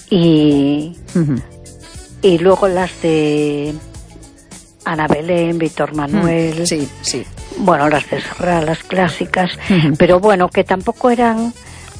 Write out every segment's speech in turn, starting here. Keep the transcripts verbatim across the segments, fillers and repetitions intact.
y, uh-huh. y luego las de Ana Belén, Víctor Manuel, uh, sí, sí. bueno, las de Serrat, las clásicas, uh-huh. pero bueno, que tampoco eran...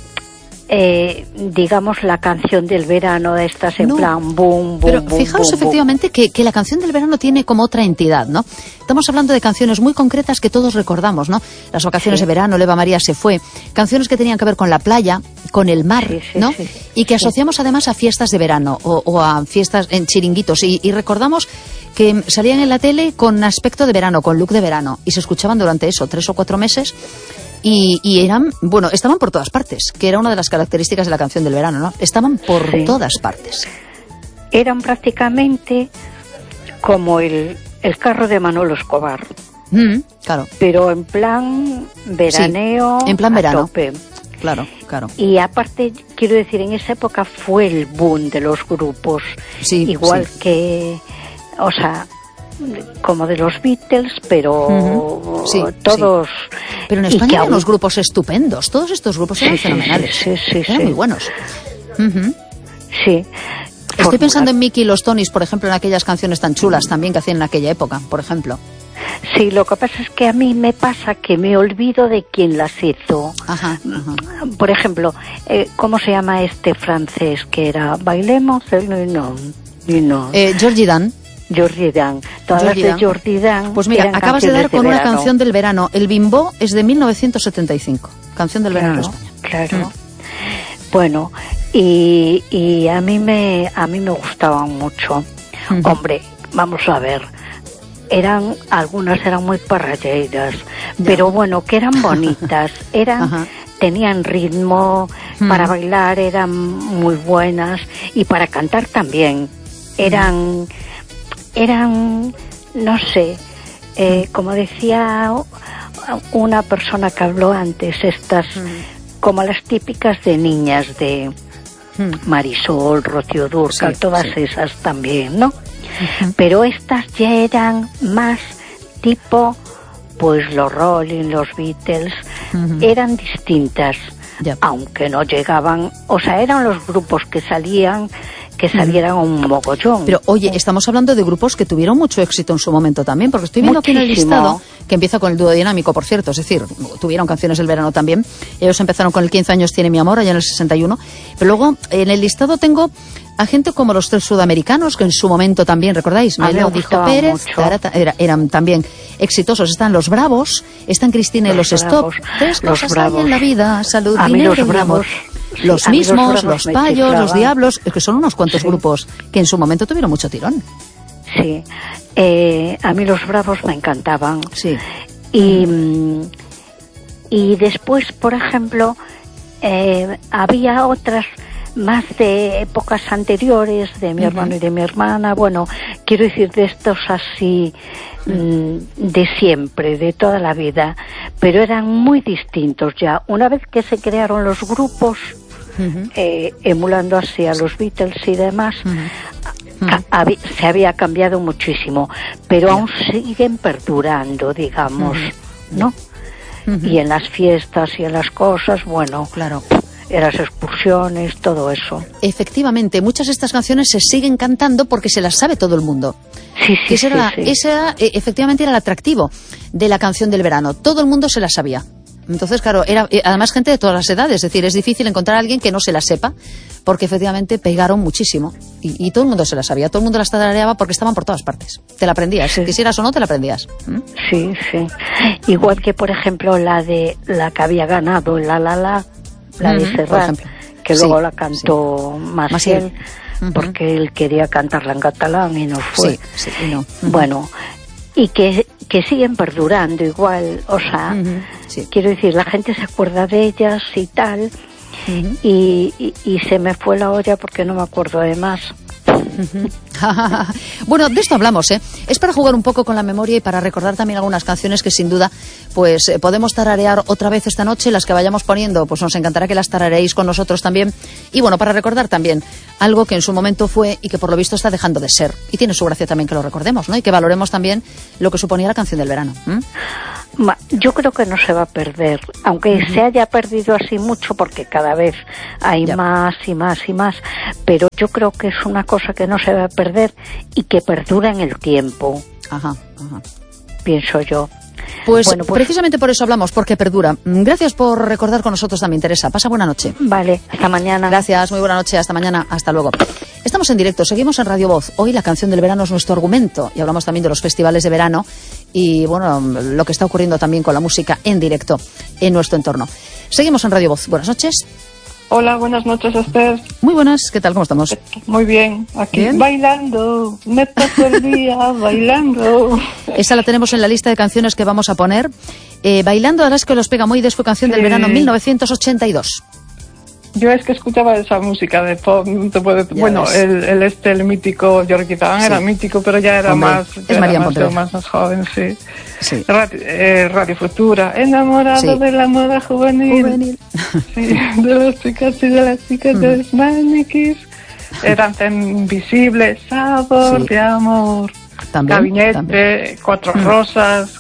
Eh, digamos la canción del verano de estas en no, plan boom, boom, pero boom, fijaos boom, efectivamente boom. Que, que la canción del verano tiene como otra entidad, ¿no? Estamos hablando de canciones muy concretas que todos recordamos, ¿no? Las vacaciones sí. de verano, Eva María se fue, canciones que tenían que ver con la playa, con el mar, sí, sí, ¿no? Sí, sí, y que sí. asociamos además a fiestas de verano o, o a fiestas en chiringuitos y, y recordamos que salían en la tele con aspecto de verano, con look de verano y se escuchaban durante eso, tres o cuatro meses. Y, y eran, bueno, estaban por todas partes, que era una de las características de la canción del verano, ¿no? Estaban por sí. todas partes. Eran prácticamente como el, el carro de Manolo Escobar. Mm, claro. Pero en plan veraneo. Sí, en plan verano. Tope. Claro, claro. Y aparte, quiero decir, en esa época fue el boom de los grupos. Sí, igual sí. que, o sea, como de los Beatles, pero uh-huh. sí, todos... Sí. Pero en España eran aún... unos grupos estupendos, todos estos grupos eran sí, fenomenales, sí, sí, sí, eran sí. muy buenos. Uh-huh. Sí. Estoy pensando en Mickey y los Tonys, por ejemplo, en aquellas canciones tan chulas también que hacían en aquella época, por ejemplo. Sí, lo que pasa es que a mí me pasa que me olvido de quién las hizo. Ajá, ajá. Por ejemplo, eh, ¿cómo se llama este francés que era Bailemos? No, no. Eh, Georgie Dan. Georgie Dan. Todas Georgie las de Georgie Dan. Pues mira, acabas de dar con de una canción del verano. El Bimbo es de mil novecientos setenta y cinco. Canción del claro, verano en España. Claro. Mm. Bueno, y, y a mí me a mí me gustaban mucho. Uh-huh. Hombre, vamos a ver. Eran algunas eran muy parralleras, ya. Pero bueno, que eran bonitas. Eran uh-huh. Tenían ritmo, uh-huh. Para bailar eran muy buenas y para cantar también. Eran uh-huh. eran, no sé, eh, como decía una persona que habló antes, estas, mm. como las típicas de niñas de mm. Marisol, Rocío Dúrcal, sí, todas sí. Esas también, ¿no? Uh-huh. Pero estas ya eran más tipo, pues los Rolling, los Beatles, uh-huh. Eran distintas, yep. Aunque no llegaban, o sea, eran los grupos que salían... que salieran un mogollón. Pero oye, estamos hablando de grupos que tuvieron mucho éxito en su momento también, porque estoy viendo Muchísimo. Aquí en el listado, que empieza con el dúo dinámico, por cierto, es decir, tuvieron canciones del verano también. Ellos empezaron con el quince años tiene mi amor, allá en el sesenta y uno, pero luego en el listado tengo a gente como los tres sudamericanos, que en su momento también, ¿recordáis? Melo, Dijo Pérez, tarata, era, eran también exitosos. Están los Bravos, están Cristina y los, los Stop. Tres los cosas bravos. Hay en la vida, salud, a dinero mí los y amor. Sí, los mismos, los, los payos, chiflaban. Los diablos, es que son unos cuantos sí. grupos que en su momento tuvieron mucho tirón. Sí, eh, a mí los Bravos me encantaban. Sí. Y, y después, por ejemplo, eh, había otras más de épocas anteriores, de mi uh-huh. hermano y de mi hermana, bueno, quiero decir de estos así mm, de siempre, de toda la vida, pero eran muy distintos ya. Una vez que se crearon los grupos, uh-huh. eh, emulando así a los Beatles y demás, uh-huh. ca- hab- se había cambiado muchísimo, pero yeah. aún siguen perdurando, digamos, uh-huh. ¿no? Uh-huh. Y en las fiestas y en las cosas, bueno, claro. En las excursiones, todo eso. Efectivamente, muchas de estas canciones se siguen cantando porque se las sabe todo el mundo. Sí, sí, ese era, sí, sí. Ese era, efectivamente, era el atractivo de la canción del verano. Todo el mundo se la sabía. Entonces, claro, era además gente de todas las edades. Es decir, es difícil encontrar a alguien que no se la sepa, porque efectivamente pegaron muchísimo. Y, y todo el mundo se la sabía, todo el mundo las tarareaba porque estaban por todas partes. Te la aprendías, sí. Si quisieras o no, te la aprendías. ¿Mm? Sí, sí. Igual que, por ejemplo, la de la que había ganado, La La La, la de Serrat, que luego sí, la cantó sí. Maciel, uh-huh. porque él quería cantarla en catalán y no fue. Sí, sí, y no. Uh-huh. Bueno, y que, que siguen perdurando igual, o sea, uh-huh. sí. quiero decir, la gente se acuerda de ellas y tal, uh-huh. y, y, y se me fue la olla porque no me acuerdo de más. Uh-huh. Bueno, de esto hablamos, ¿eh? Es para jugar un poco con la memoria y para recordar también algunas canciones que sin duda pues eh, podemos tararear otra vez esta noche. Las que vayamos poniendo, pues nos encantará que las tarareéis con nosotros también. Y bueno, para recordar también algo que en su momento fue y que por lo visto está dejando de ser. Y tiene su gracia también que lo recordemos, ¿no? Y que valoremos también lo que suponía la canción del verano. ¿Mm? Yo creo que no se va a perder, aunque uh-huh. se haya perdido así mucho, porque cada vez hay ya. más y más y más, pero yo creo que es una cosa que no se va a perder y que perdura en el tiempo. Ajá, ajá. Pienso yo. Pues, bueno, pues precisamente por eso hablamos, porque perdura. Gracias por recordar con nosotros también, Teresa. Pasa buena noche. Vale, hasta mañana. Gracias, muy buena noche, hasta mañana, hasta luego. Estamos en directo, seguimos en Radio Voz. Hoy la canción del verano es nuestro argumento y hablamos también de los festivales de verano y, bueno, lo que está ocurriendo también con la música en directo en nuestro entorno. Seguimos en Radio Voz. Buenas noches. Hola, buenas noches, Esther. Muy buenas, ¿qué tal? ¿Cómo estamos? Muy bien, aquí ¿Bien? Bailando, me paso el día bailando. Esa la tenemos en la lista de canciones que vamos a poner. Eh, bailando, ahora es que los Pegamoides fue canción sí. del verano mil novecientos ochenta y dos. Yo es que escuchaba esa música de pop, te puede, bueno, el, el este, el mítico Jorge Taván sí. era mítico, pero ya era Hombre, más, es era María más, más, más joven, sí. sí. Radio, eh, Radio Futura, enamorado sí. de la moda juvenil, juvenil. Sí, de las chicas y de las chicas mm. de los maniquís, eran tan invisibles, sabor sí. de amor, también, gabinete, también. cuatro mm. rosas.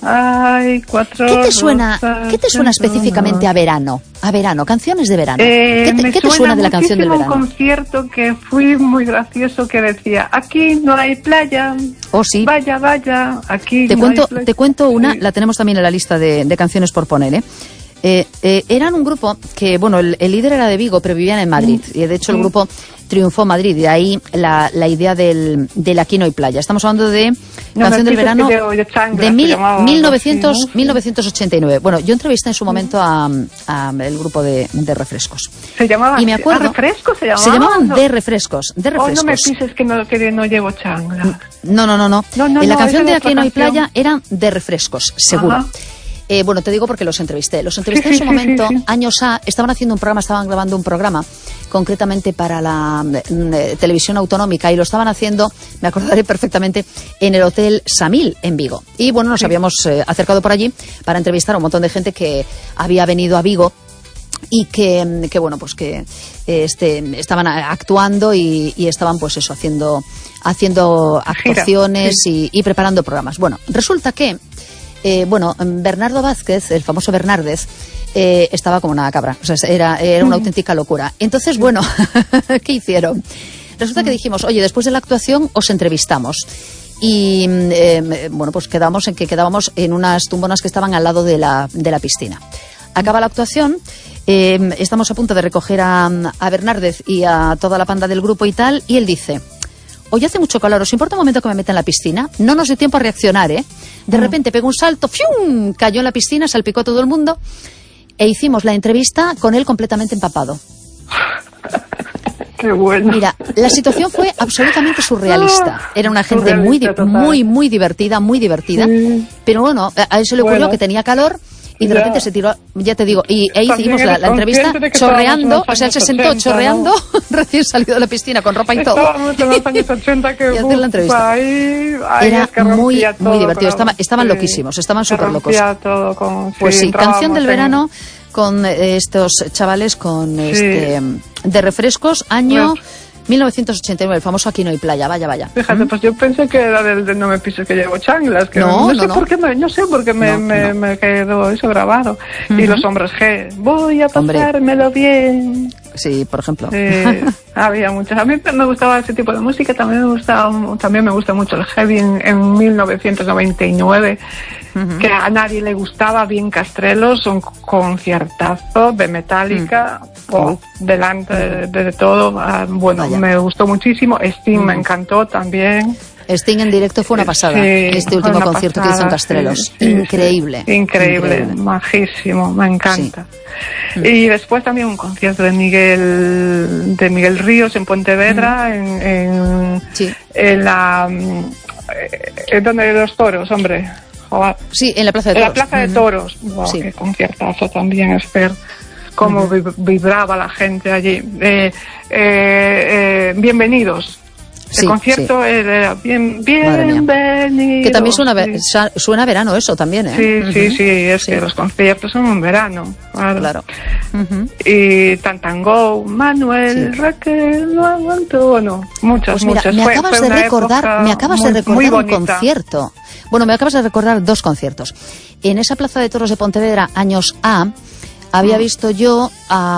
Ay, cuatro ¿Qué te suena, ¿qué te suena específicamente a verano? A verano, canciones de verano. Eh, ¿Qué te, ¿qué te suena de la canción del verano? Un concierto que fui muy gracioso que decía, aquí no hay playa. Oh, sí. Vaya, vaya, aquí te no cuento, hay playa. Te cuento una, sí. la tenemos también en la lista de, de canciones por poner, ¿eh? Eh, eh, eran un grupo que, bueno, el, el líder era de Vigo, pero vivían en Madrid. Mm. Y de hecho el grupo triunfó en Madrid. Y de ahí la, la idea del, del Aquí no hay playa. Estamos hablando de no, canción del verano de, de, Changla, de mil, mil novecientos, así, ¿no? mil novecientos ochenta y nueve. Bueno, yo entrevisté en su momento a, a el grupo de, de refrescos. ¿Se llamaban? Y me acuerdo, ¿Refrescos se llamaban? Se llamaban no. de refrescos. De refrescos. Oh, no me pises que no, que no llevo changla. No, no, no. no. no, no en la no, canción de Aquí no hay canción. playa eran de refrescos, seguro. Ajá. Eh, bueno, te digo porque los entrevisté. Los entrevisté sí, en su sí, momento, sí, sí. años A, estaban haciendo un programa, estaban grabando un programa, concretamente para la eh, televisión autonómica, y lo estaban haciendo, me acordaré perfectamente, en el Hotel Samil, en Vigo. Y bueno, nos sí. habíamos eh, acercado por allí para entrevistar a un montón de gente que había venido a Vigo y que, que bueno, pues que este, estaban actuando y, y estaban pues eso, haciendo, haciendo actuaciones sí. y, y preparando programas. Bueno, resulta que Eh, bueno, Bernardo Vázquez, el famoso Bernárdez, eh, estaba como una cabra. O sea, era, era una auténtica locura. Entonces, bueno, ¿qué hicieron? Resulta que dijimos, oye, después de la actuación os entrevistamos. Y, eh, bueno, pues quedamos en que quedábamos en unas tumbonas que estaban al lado de la, de la piscina. Acaba la actuación, eh, estamos a punto de recoger a, a Bernárdez y a toda la panda del grupo y tal, y él dice... Hoy hace mucho calor, ¿os importa un momento que me meta en la piscina? No nos dio tiempo a reaccionar, ¿eh? De repente pegó un salto, ¡fium! Cayó en la piscina, salpicó a todo el mundo e hicimos la entrevista con él completamente empapado. ¡Qué bueno! Mira, la situación fue absolutamente surrealista. Era una gente muy, muy, muy divertida, muy divertida. Sí. Pero bueno, a él se le ocurrió bueno. que tenía calor... Y de ya. repente se tiró, ya te digo, y ahí hicimos la, la entrevista chorreando, o sea, él se sentó ochenta, chorreando, ¿no? Recién salido de la piscina con ropa y todo. Estábamos en los años ochenta que y hacer la entrevista. Ahí, ahí Era es que muy, muy divertido, con, Estaba, estaban sí, loquísimos, estaban súper locos. Todo con, sí, pues sí, canción del verano con eh, estos chavales con sí. este de refrescos, año... Bueno. mil novecientos ochenta y nueve, el famoso Aquí no hay playa, vaya, vaya. Fíjate, ¿Mm? pues yo pensé que era del de No me pises que llevo changlas, que no, no, no sé no. por qué me, no sé por qué me, no, me, no. me quedó eso grabado. Uh-huh. Y los hombres G, voy a pasármelo Hombre. bien. Sí, por ejemplo. Eh, había muchas. A mí me gustaba ese tipo de música, también me gustaba, también me gusta mucho el heavy en, en mil novecientos noventa y nueve. Uh-huh. Que a nadie le gustaba, bien Castrelos, un conciertazo de Metallica, uh-huh. oh, delante de, de, de todo, uh, bueno, Vaya. me gustó muchísimo, Sting uh-huh. me encantó también. Sting en directo fue una pasada, sí, este último concierto pasada, que hizo en Castrelos, sí, increíble, sí, increíble, increíble, majísimo, me encanta. Sí. Y después también un concierto de Miguel de Miguel Ríos en Pontevedra, uh-huh. en, en, sí. en la en donde los toros, hombre. Joder. Sí, en la Plaza de Toros. En la Plaza de Toros. Uh-huh. Wow, sí. Qué conciertazo también, Esther. Cómo uh-huh. vibraba la gente allí. Eh, eh, eh, bienvenidos. El sí, concierto sí. era bien, bienvenido. Que también suena, sí. suena a verano eso también, ¿eh? Sí, uh-huh. sí, sí, es sí. que los conciertos son en verano, claro. Claro. Uh-huh. Y Tantango, Manuel, sí. Raquel, no aguanto, bueno, muchas, pues mira, muchas. Me fue, acabas fue de recordar, me acabas muy, de recordar un concierto. Bueno, me acabas de recordar dos conciertos. En esa Plaza de Toros de Pontevedra, años A, había visto yo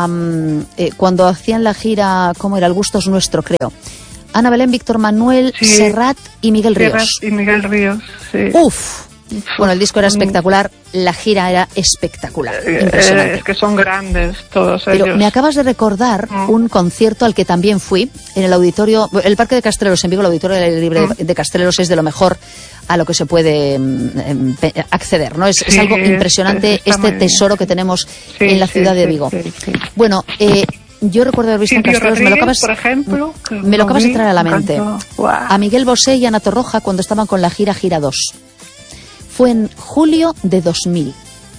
um, eh, cuando hacían la gira, ¿cómo era? El gusto es nuestro, creo. Ana Belén, Víctor Manuel, sí. Serrat y Miguel Ríos. Serrat y Miguel Ríos, sí. Uf. Bueno, el disco era espectacular, la gira era espectacular, impresionante. Es que son grandes todos Pero ellos. Me acabas de recordar mm. un concierto al que también fui, en el auditorio, el Parque de Castrelos en Vigo, el auditorio del aire libre mm. de Castrelos es de lo mejor a lo que se puede eh, acceder, ¿no? Es, sí, es algo impresionante es, este tesoro que tenemos sí, en la ciudad sí, de Vigo. Sí, sí. Bueno, eh, yo recuerdo haber visto Silvio en Castrelos, Rodríguez, me lo acabas, por ejemplo, me lo acabas de traer a la mente. Wow. A Miguel Bosé y Ana Torroja cuando estaban con la gira Gira dos. Fue en julio de dos mil.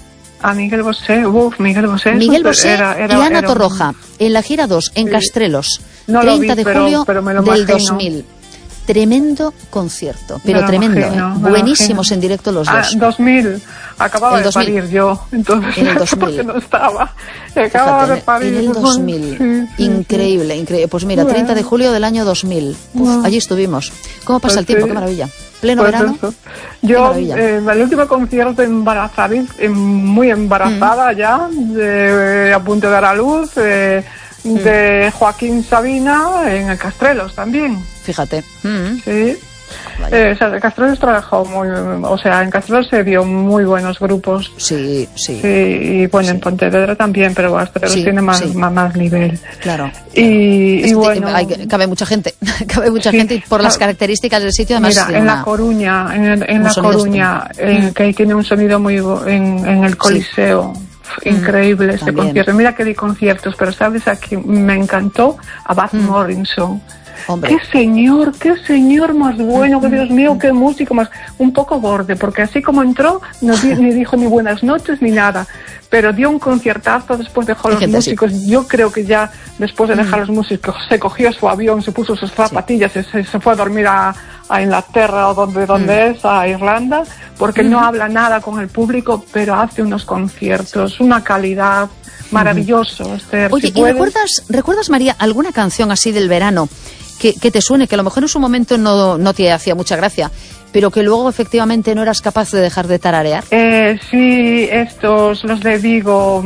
A Miguel Bosé, uff, Miguel Bosé. Miguel Bosé era, era, y Ana era Torroja, un... en la gira dos, en sí. Castrelos, no treinta vi, de julio pero, pero del dos mil. Tremendo concierto, pero tremendo, imagino, ¿eh? Buenísimos en directo los dos. Ah, dos mil, acababa el de parir yo, entonces en el dos mil. Porque no estaba, acababa Fíjate, de parir. En el dos mil, sí, sí, increíble, sí. increíble. Pues mira, treinta de julio del año dos mil, Uf, wow. allí estuvimos. ¿Cómo pasa pues el tiempo? Sí. Qué maravilla. Pleno pues verano. Eso. Yo, eh, el último concierto embarazada, muy embarazada mm. ya, de, a punto de dar a luz, eh, mm. de Joaquín Sabina en el Castrelos también. Fíjate. Mm. Sí. Eh, o sea, en Castrelos trabajó muy, o sea, en Castrelos se vio muy buenos grupos. Sí, sí. Sí, y bueno, sí. en Pontevedra también, pero Castrelos sí, tiene más, sí. más, más nivel. Claro. Y, claro. y bueno. Hay, cabe mucha gente, cabe mucha sí, gente y por claro. las características del sitio además. Mira, en una, La Coruña, en, en La Coruña, eh, que tiene un sonido muy, en, en el Coliseo. Sí. Increíble mm, ese también. concierto. Mira que di conciertos, pero sabes, aquí me encantó a Baz mm. Morrison. Hombre. Qué señor, qué señor más bueno, que Dios mío, qué músico más, un poco borde, porque así como entró, no di, ni dijo ni buenas noches ni nada, pero dio un conciertazo, después dejó a los músicos, así. Yo creo que ya después de dejar a los músicos, se cogió su avión, se puso sus zapatillas, sí. se, se fue a dormir a, a Inglaterra o donde, donde mm. es, a Irlanda, porque mm. no habla nada con el público, pero hace unos conciertos, una calidad maravilloso. Esther, Oye, si ¿y recuerdas, recuerdas, María, alguna canción así del verano que, que te suene, que a lo mejor en su momento no, no te hacía mucha gracia, pero que luego efectivamente no eras capaz de dejar de tararear? Eh, sí, estos, los de Vigo,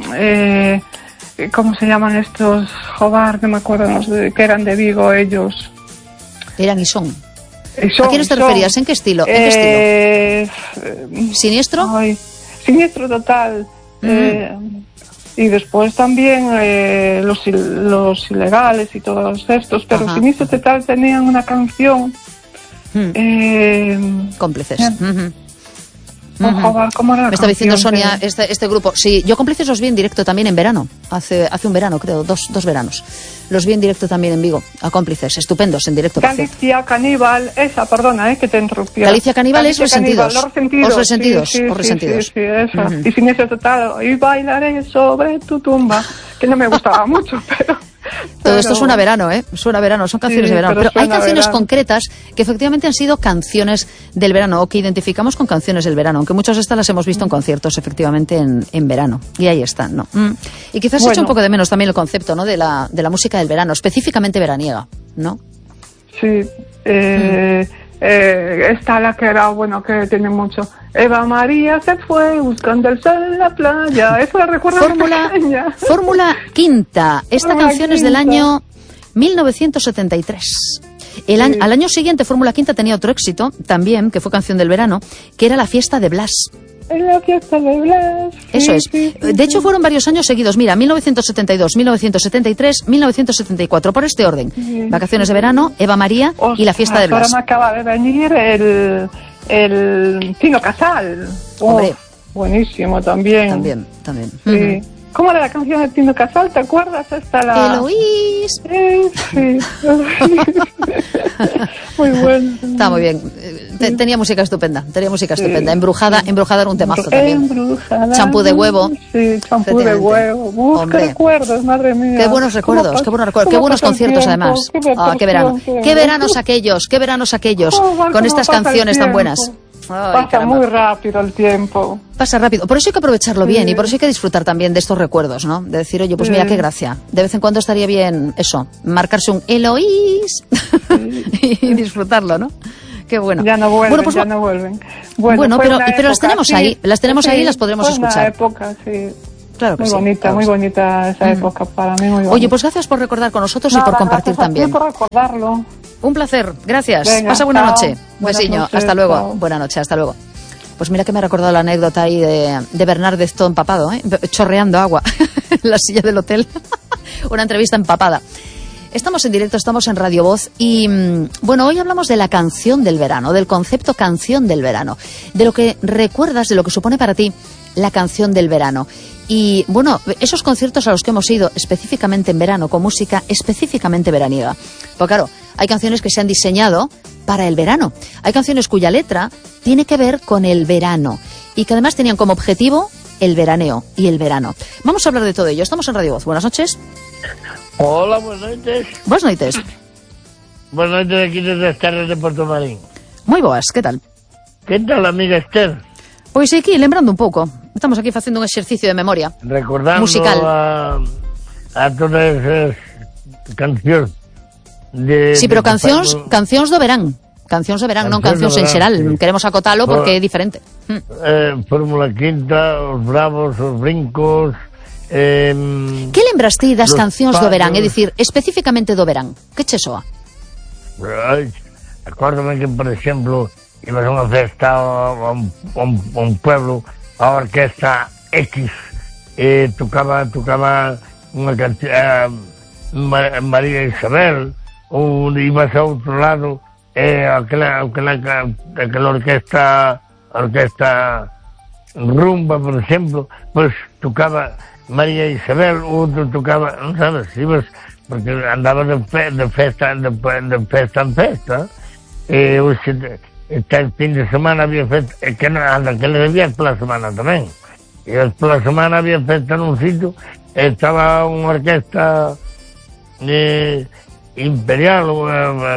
eh, ¿cómo se llaman estos? Joder, no me acuerdo, los de, que eran de Vigo ellos. Eran y son. Y son ¿A quiénes te son, referías? ¿En qué estilo? ¿En eh, qué estilo? ¿Siniestro? Ay, siniestro total. Mm. Eh, y después también eh, los, los ilegales y todos estos, pero Ajá. Siniestro total tenían una canción mm. eh, cómplices. Eh, uh-huh. Uh-huh. ¿Cómo era? Me está diciendo Sonia, que... este, este grupo. Sí, yo Cómplices los vi en directo también en verano. Hace hace un verano, creo, dos, dos veranos. Los vi en directo también en Vigo, a Cómplices, estupendos en directo. Galicia Caníbal, esa, perdona, eh, que te interrumpí. Galicia Caníbal es Resentidos. Los resentidos. Los resentidos, sí, sí, los resentidos. Sí, sí, sí, esa. Uh-huh. Y Siniestro total, y bailaré sobre tu tumba, que no me gustaba mucho, pero... Todo pero... esto suena a verano, ¿eh? Suena a verano, son canciones sí, de verano. Pero, pero hay canciones verano. concretas que efectivamente han sido canciones del verano o que identificamos con canciones del verano, aunque muchas de estas las hemos visto en conciertos efectivamente en, en verano. Y ahí están, ¿no? Mm. Y quizás bueno. echa un poco de menos también el concepto, ¿no? De la, de la música del verano, específicamente veraniega, ¿no? Sí. Eh, mm. eh, está la que era, bueno, que tiene mucho... Eva María se fue buscando el sol en la playa. Eso la recuerdo. Fórmula, Fórmula Quinta. Esta Fórmula canción Quinta. Es del año mil novecientos setenta y tres. El sí. año, al año siguiente, Fórmula Quinta tenía otro éxito también, que fue canción del verano, que era La fiesta de Blas. La fiesta de Blas. Eso es. De hecho, fueron varios años seguidos. Mira, mil novecientos setenta y dos, mil novecientos setenta y tres, mil novecientos setenta y cuatro, por este orden. Sí. Vacaciones de verano, Eva María o y La fiesta de Blas. Ahora me acaba de venir el... El Tino Casal. Hombre. Oh, buenísimo también. También, también. Sí. ¿Cómo era la canción de Tino Casal? ¿Te acuerdas? Esta la... Eloís. Eh, sí. Muy bueno. Está muy bien. T- tenía música estupenda, tenía música estupenda. Embrujada, embrujada era un temazo también. Embrujada. Champú de huevo. Sí, champú de huevo. Uf, qué recuerdos, madre mía. Qué buenos recuerdos, qué buenos recuerdos, qué buenos conciertos además. Ah, qué verano. Qué veranos aquellos, qué veranos aquellos, con estas canciones tan buenas. Ay, pasa caramba. muy rápido el tiempo. Pasa rápido. Por eso hay que aprovecharlo Sí. bien y por eso hay que disfrutar también de estos recuerdos, ¿no? De decir, oye, pues Sí. mira qué gracia. De vez en cuando estaría bien eso, marcarse un Eloís Sí. y disfrutarlo, ¿no? Qué bueno. Ya no vuelven, bueno, pues, ya no vuelven. Bueno, Bueno, fue pero, una pero las época, tenemos sí, ahí, las tenemos sí, ahí y las podremos fue escuchar. Una época, sí. Claro que muy sí, bonita, claro muy que sí. bonita esa época para mí, muy bonita. Oye, pues gracias por recordar con nosotros Nada, y por compartir gracias a ti también. por recordarlo. Un placer, gracias. Venga, Pasa buena chao. noche. Buenas Besiño, noches, hasta luego. chao. Buena noche, hasta luego. Pues mira que me ha recordado la anécdota ahí de, de Bernárdez todo empapado, ¿eh? Chorreando agua en la silla del hotel. Una entrevista empapada. Estamos en directo, estamos en Radio Voz y, bueno, hoy hablamos de la canción del verano, del concepto canción del verano, de lo que recuerdas, de lo que supone para ti la canción del verano. Y, bueno, esos conciertos a los que hemos ido específicamente en verano, con música específicamente veraniega. Porque, claro, hay canciones que se han diseñado para el verano. Hay canciones cuya letra tiene que ver con el verano y que además tenían como objetivo el veraneo y el verano. Vamos a hablar de todo ello. Estamos en Radio Voz. Buenas noches. Hola, buenas noches. Buenas noches. Buenas noches aquí desde las terras de Puerto Marín. Moi boas, que tal? Que tal, amiga Esther? Pois aquí, lembrando un pouco. Estamos aquí facendo un exercicio de memoria. Recordando musical. a, a todas esas cancións de... Sí, pero de cancións, Paco, cancións do verán. Cancións do verán, non cancións Cancións do en xeral. verán, sí. Queremos acotalo porque é diferente. Mm. eh, Fórmula Quinta, os Bravos, os Brincos... Eh, Que lembras ti das Los cancións do verán? É Palos. dicir, especificamente do verán. Que che soa? Ai, acórdame que, por exemplo, ibas a unha festa a un, a un, a un pueblo, a orquesta X, e tocaba, tocaba unha canción, eh, María Isabel, ou ibas a outro lado, e aquela, aquela, aquela orquesta, orquesta Rumba, por exemplo, pois tocaba María Isabel, outro tocaba, non sabes, ibas, porque andaba de, fe, de festa de, de festa en festa, e hoxe, este fin de semana había festa, e que non anda, que le debía pola semana tamén, e pola semana había festa nun sitio, e estaba unha orquesta eh, imperial, unha,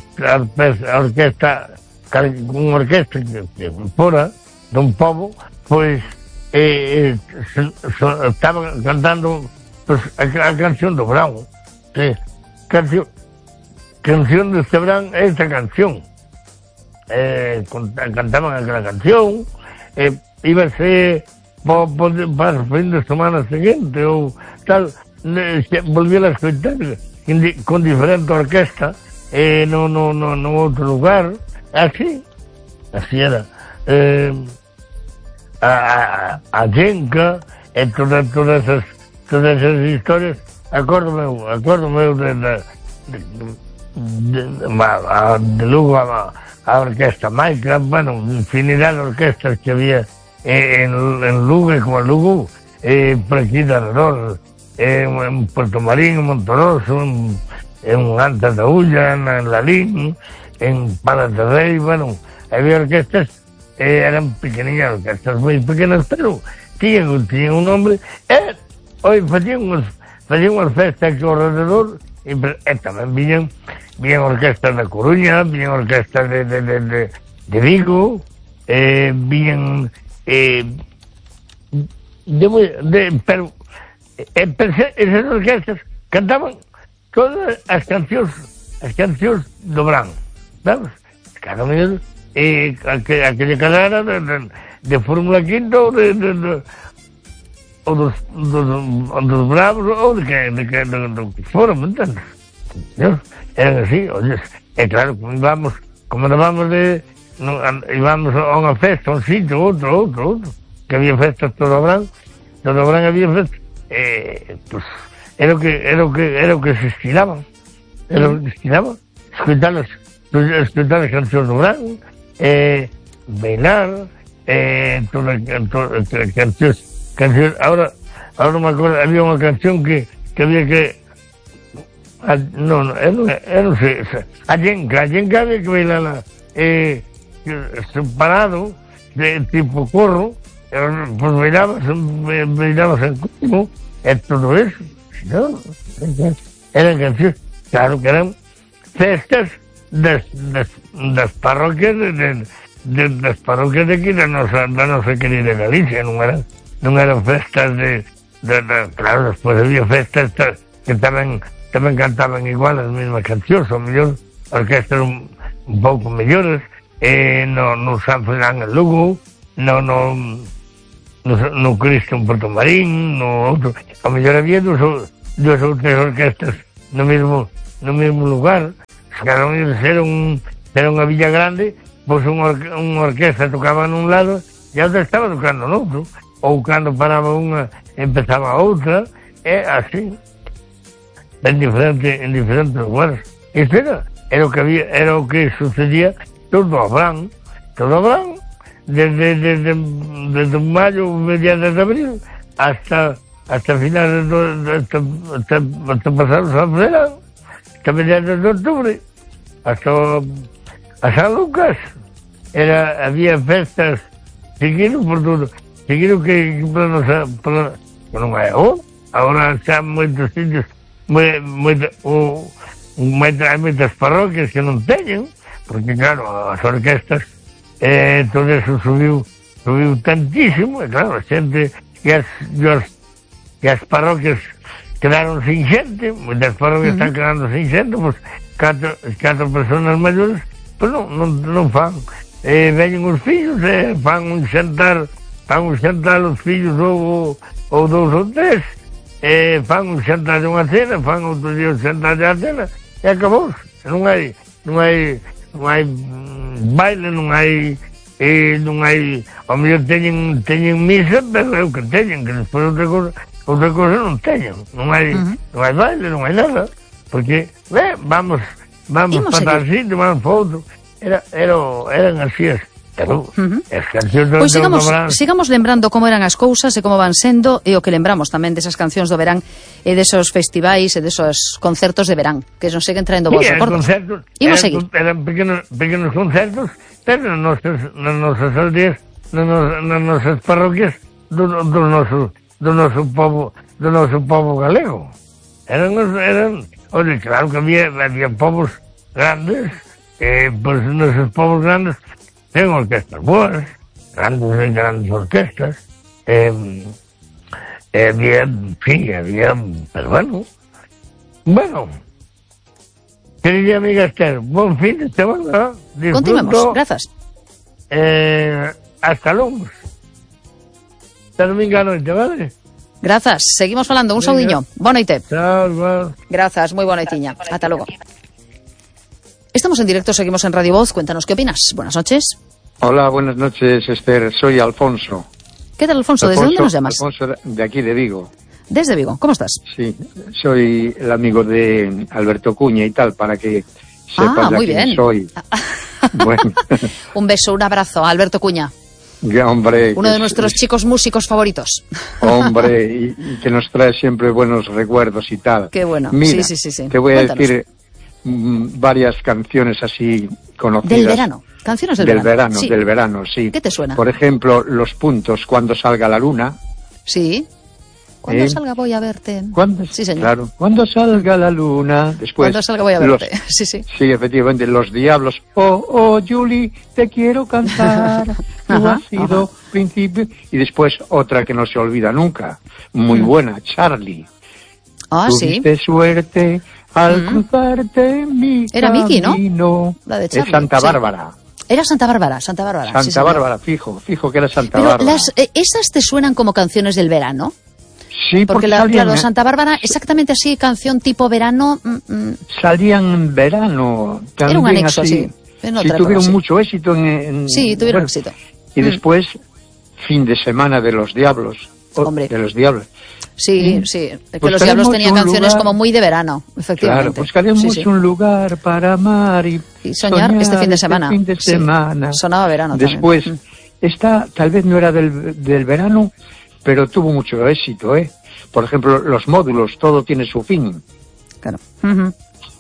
a orquesta, unha orquesta que, que fora dun pobo, pois eh, eh, so, estaba cantando pues, a, a canción do verán. Sí, canción, canción deste verán é esta canción. Eh, cantaban aquela canción, eh, íbase po, po, para o fin de semana seguinte ou tal, eh, volvía a escoitar con diferente orquesta eh, no, no, no, no outro lugar, así, así era. Eh, a, a, a Genca e todas, todas esas todas esas historias, acórdome acórdome de de, de, de, de, de Lugo a, a orquesta Maica, bueno, infinidad de orquestas que había en, en Lugo e como Lugo eh, por aquí de alrededor, eh, en Puerto Marín, en Montoroso, en, en Antas da Ulla, en, en Lalín, en Palas de Rei, bueno, había orquestas. Eh, eran pequeñas orquestas moi pequenas, pero tiñan, tiñan un nombre, e hoy facían unhas facían unhas festas aquí ao rededor, e, e tamén viñan viñan orquestas da Coruña, viñan orquestas de, de, de, de, de Vigo, eh, viñan eh, de, de, pero eh, pensé, esas orquestas cantaban todas as cancións as cancións do verán, sabes? Cada mes e aqu aquella carrera de, de, de Fórmula Quinta ou de, de, de, ou dos, dos, dos Bravos ou de que, de que, de, de que foron, me entendes? Eran así, oye, e claro, como íbamos, como íbamos de, no, íbamos a unha festa, a un sitio, outro, outro, outro, que había festas todo o verán, todo o verán había festas, e, pues, era o que, era o que, era o que se estilaba, era o que se estilaba, escutar as, escutar as cancións do verán, eh, bailar, eh, todas las canciones, canciones. Ahora, ahora no me acuerdo, había una canción que, que había que, a, no, no, yo no, yo no sé, a Yenka, a Yenka había que bailarla, eh, separado, de tipo corro, pues bailabas, bailabas en cubo, es todo eso, ¿no? Eran canciones, claro que eran festas das, das, das parroquias de, de, de, das parroquias de aquí da nosa, da nosa querida Galicia, non eran, non eran festas de, de, de claro, despois había festas que tamén tamén cantaban igual as mesmas cancións, ou mellor orquestas un, un pouco mellores, eh, no, no San Fernán en Lugo, no, no, no, no Cristo en Porto Marín, no outro, ou mellor había dos, dos ou tres orquestas no mesmo, no mesmo lugar. Cada un era, un, era unha villa grande, pois unha or, un orquesta tocaba nun lado e a outra estaba tocando no outro, ou cando paraba unha empezaba a outra, e así en diferente, en diferentes lugares. Isto era, era o que había, era o que sucedía todo a Brán, todo a Brán, desde, desde, desde mayo, mediados de abril, hasta hasta finales de, hasta, hasta, hasta pasar o San Fernán, hasta mediados de octubre, hasta a San Lucas. Era, había festas seguido por todo, seguido que para nosa, para, non é agora, agora xa moitos sitios, moi, moita, o, moita, hai moitas parroquias que non teñen, porque claro, as orquestas, eh, todo eso subiu, subiu tantísimo, e claro, a xente, e as, e as, e as parroquias quedaron sin xente, moitas parroquias uh-huh. están quedando sin xente, pois catro, catro personas maiores, pois non, non, non fan. Eh, veñen os fillos, eh, fan un xantar, fan un xantar os fillos ou, ou dous ou tres, eh, fan un xantar de unha cena, fan outro día un xantar de unha cena, e acabou. Non hai, non hai, non hai baile, non hai, eh, non hai, ao mellor teñen, teñen misa, pero é o que teñen, que despois outra cosa, outra cosa non teñen, non hai, uh-huh. non hai baile, non hai nada, porque, eh, vamos, vamos para tal sitio, vamos para outro, era, era, eran así as, pero, uh-huh. as cancións do, pois sigamos, do sigamos lembrando como eran as cousas e como van sendo, e o que lembramos tamén desas cancións do verán e desos festivais e desos concertos de verán, que nos seguen traendo vos recordos. Imos seguir. Eran pequenos, pequenos concertos, pero nas nosas, nas nosas aldeas, nas, nas nosas parroquias do, do noso, do noso povo, do noso povo galego. Eran, eran, oye, claro que había, había povos grandes, eh, pois pues, nosos povos grandes ten orquestas boas, grandes grandes orquestas, eh, eh, había, sí, había, pero bueno, bueno, querida amiga Esther, buen fin de semana, disfruto. Continuemos, grazas. Eh, hasta luego. Hasta domingo a noite, vale? Grazas, seguimos falando, un saudiño. Boa noite. Chao, chao. Grazas, moi boa noitiña. Ata logo. Estamos en directo, seguimos en Radio Voz. Cuéntanos qué opinas. Buenas noches. Hola, buenas noches, Esther. Soy Alfonso. ¿Qué tal, Alfonso? ¿Desde dónde nos llamas? Alfonso, de aquí, de Vigo. Desde Vigo. ¿Cómo estás? Sí, soy el amigo de Alberto Cuña y tal, para que sepas ah, de muy quién bien. soy. Bueno. Un beso, un abrazo a Alberto Cuña. Hombre, uno de es, nuestros es, chicos músicos favoritos. Hombre, y, y que nos trae siempre buenos recuerdos y tal. Qué bueno. Mira, sí, sí, sí, sí. te voy Cuéntanos. a decir mm, varias canciones así conocidas. Del verano. Canciones del, del verano. verano, Sí. del verano, sí. ¿Qué te suena? Por ejemplo, Los Puntos, Cuando salga la luna. Sí. Cuando ¿Eh? salga voy a verte. ¿Cuándo? Sí, señor. Claro. Cuando salga la luna. Después. Cuando salga voy a los, verte. Sí, sí. Sí, efectivamente, Los Diablos. Oh, oh, Julie, te quiero cantar. Tú Ajá, has sido ajá. principio. Y después otra que no se olvida nunca. Muy Mm. buena, Charlie. Ah, sí. Tuviste suerte al Mm. cruzarte en mi Era Miki, ¿no? camino. La de Es Charlie. Santa sí. Bárbara. Era Santa Bárbara, Santa Bárbara. Santa sí, señor. Bárbara, fijo, fijo que era Santa Pero Bárbara. las, eh, esas te suenan como canciones del verano. Sí, porque, Porque, la, salían, claro, Santa Bárbara, exactamente así, canción tipo verano. Mm, mm, salían en verano. También Era un anexo, así, sí. En sí, otra tuvieron época, sí. mucho éxito. En, en- Sí, tuvieron bueno, éxito. Y Mm. después, Fin de Semana de los Diablos. Oh, Hombre. De los Diablos. Sí, Sí. sí. Es que Pues los Diablos tenemos tenían un canciones lugar- como muy de verano, efectivamente. Claro, buscaremos Sí, sí. un lugar para amar y, Y soñar este fin de semana. Este fin de Sí. semana. Sonaba verano también. Después, Mm. esta tal vez no era del, del verano, pero tuvo mucho éxito, ¿eh? por ejemplo, los módulos, todo tiene su fin. Claro. Uh-huh.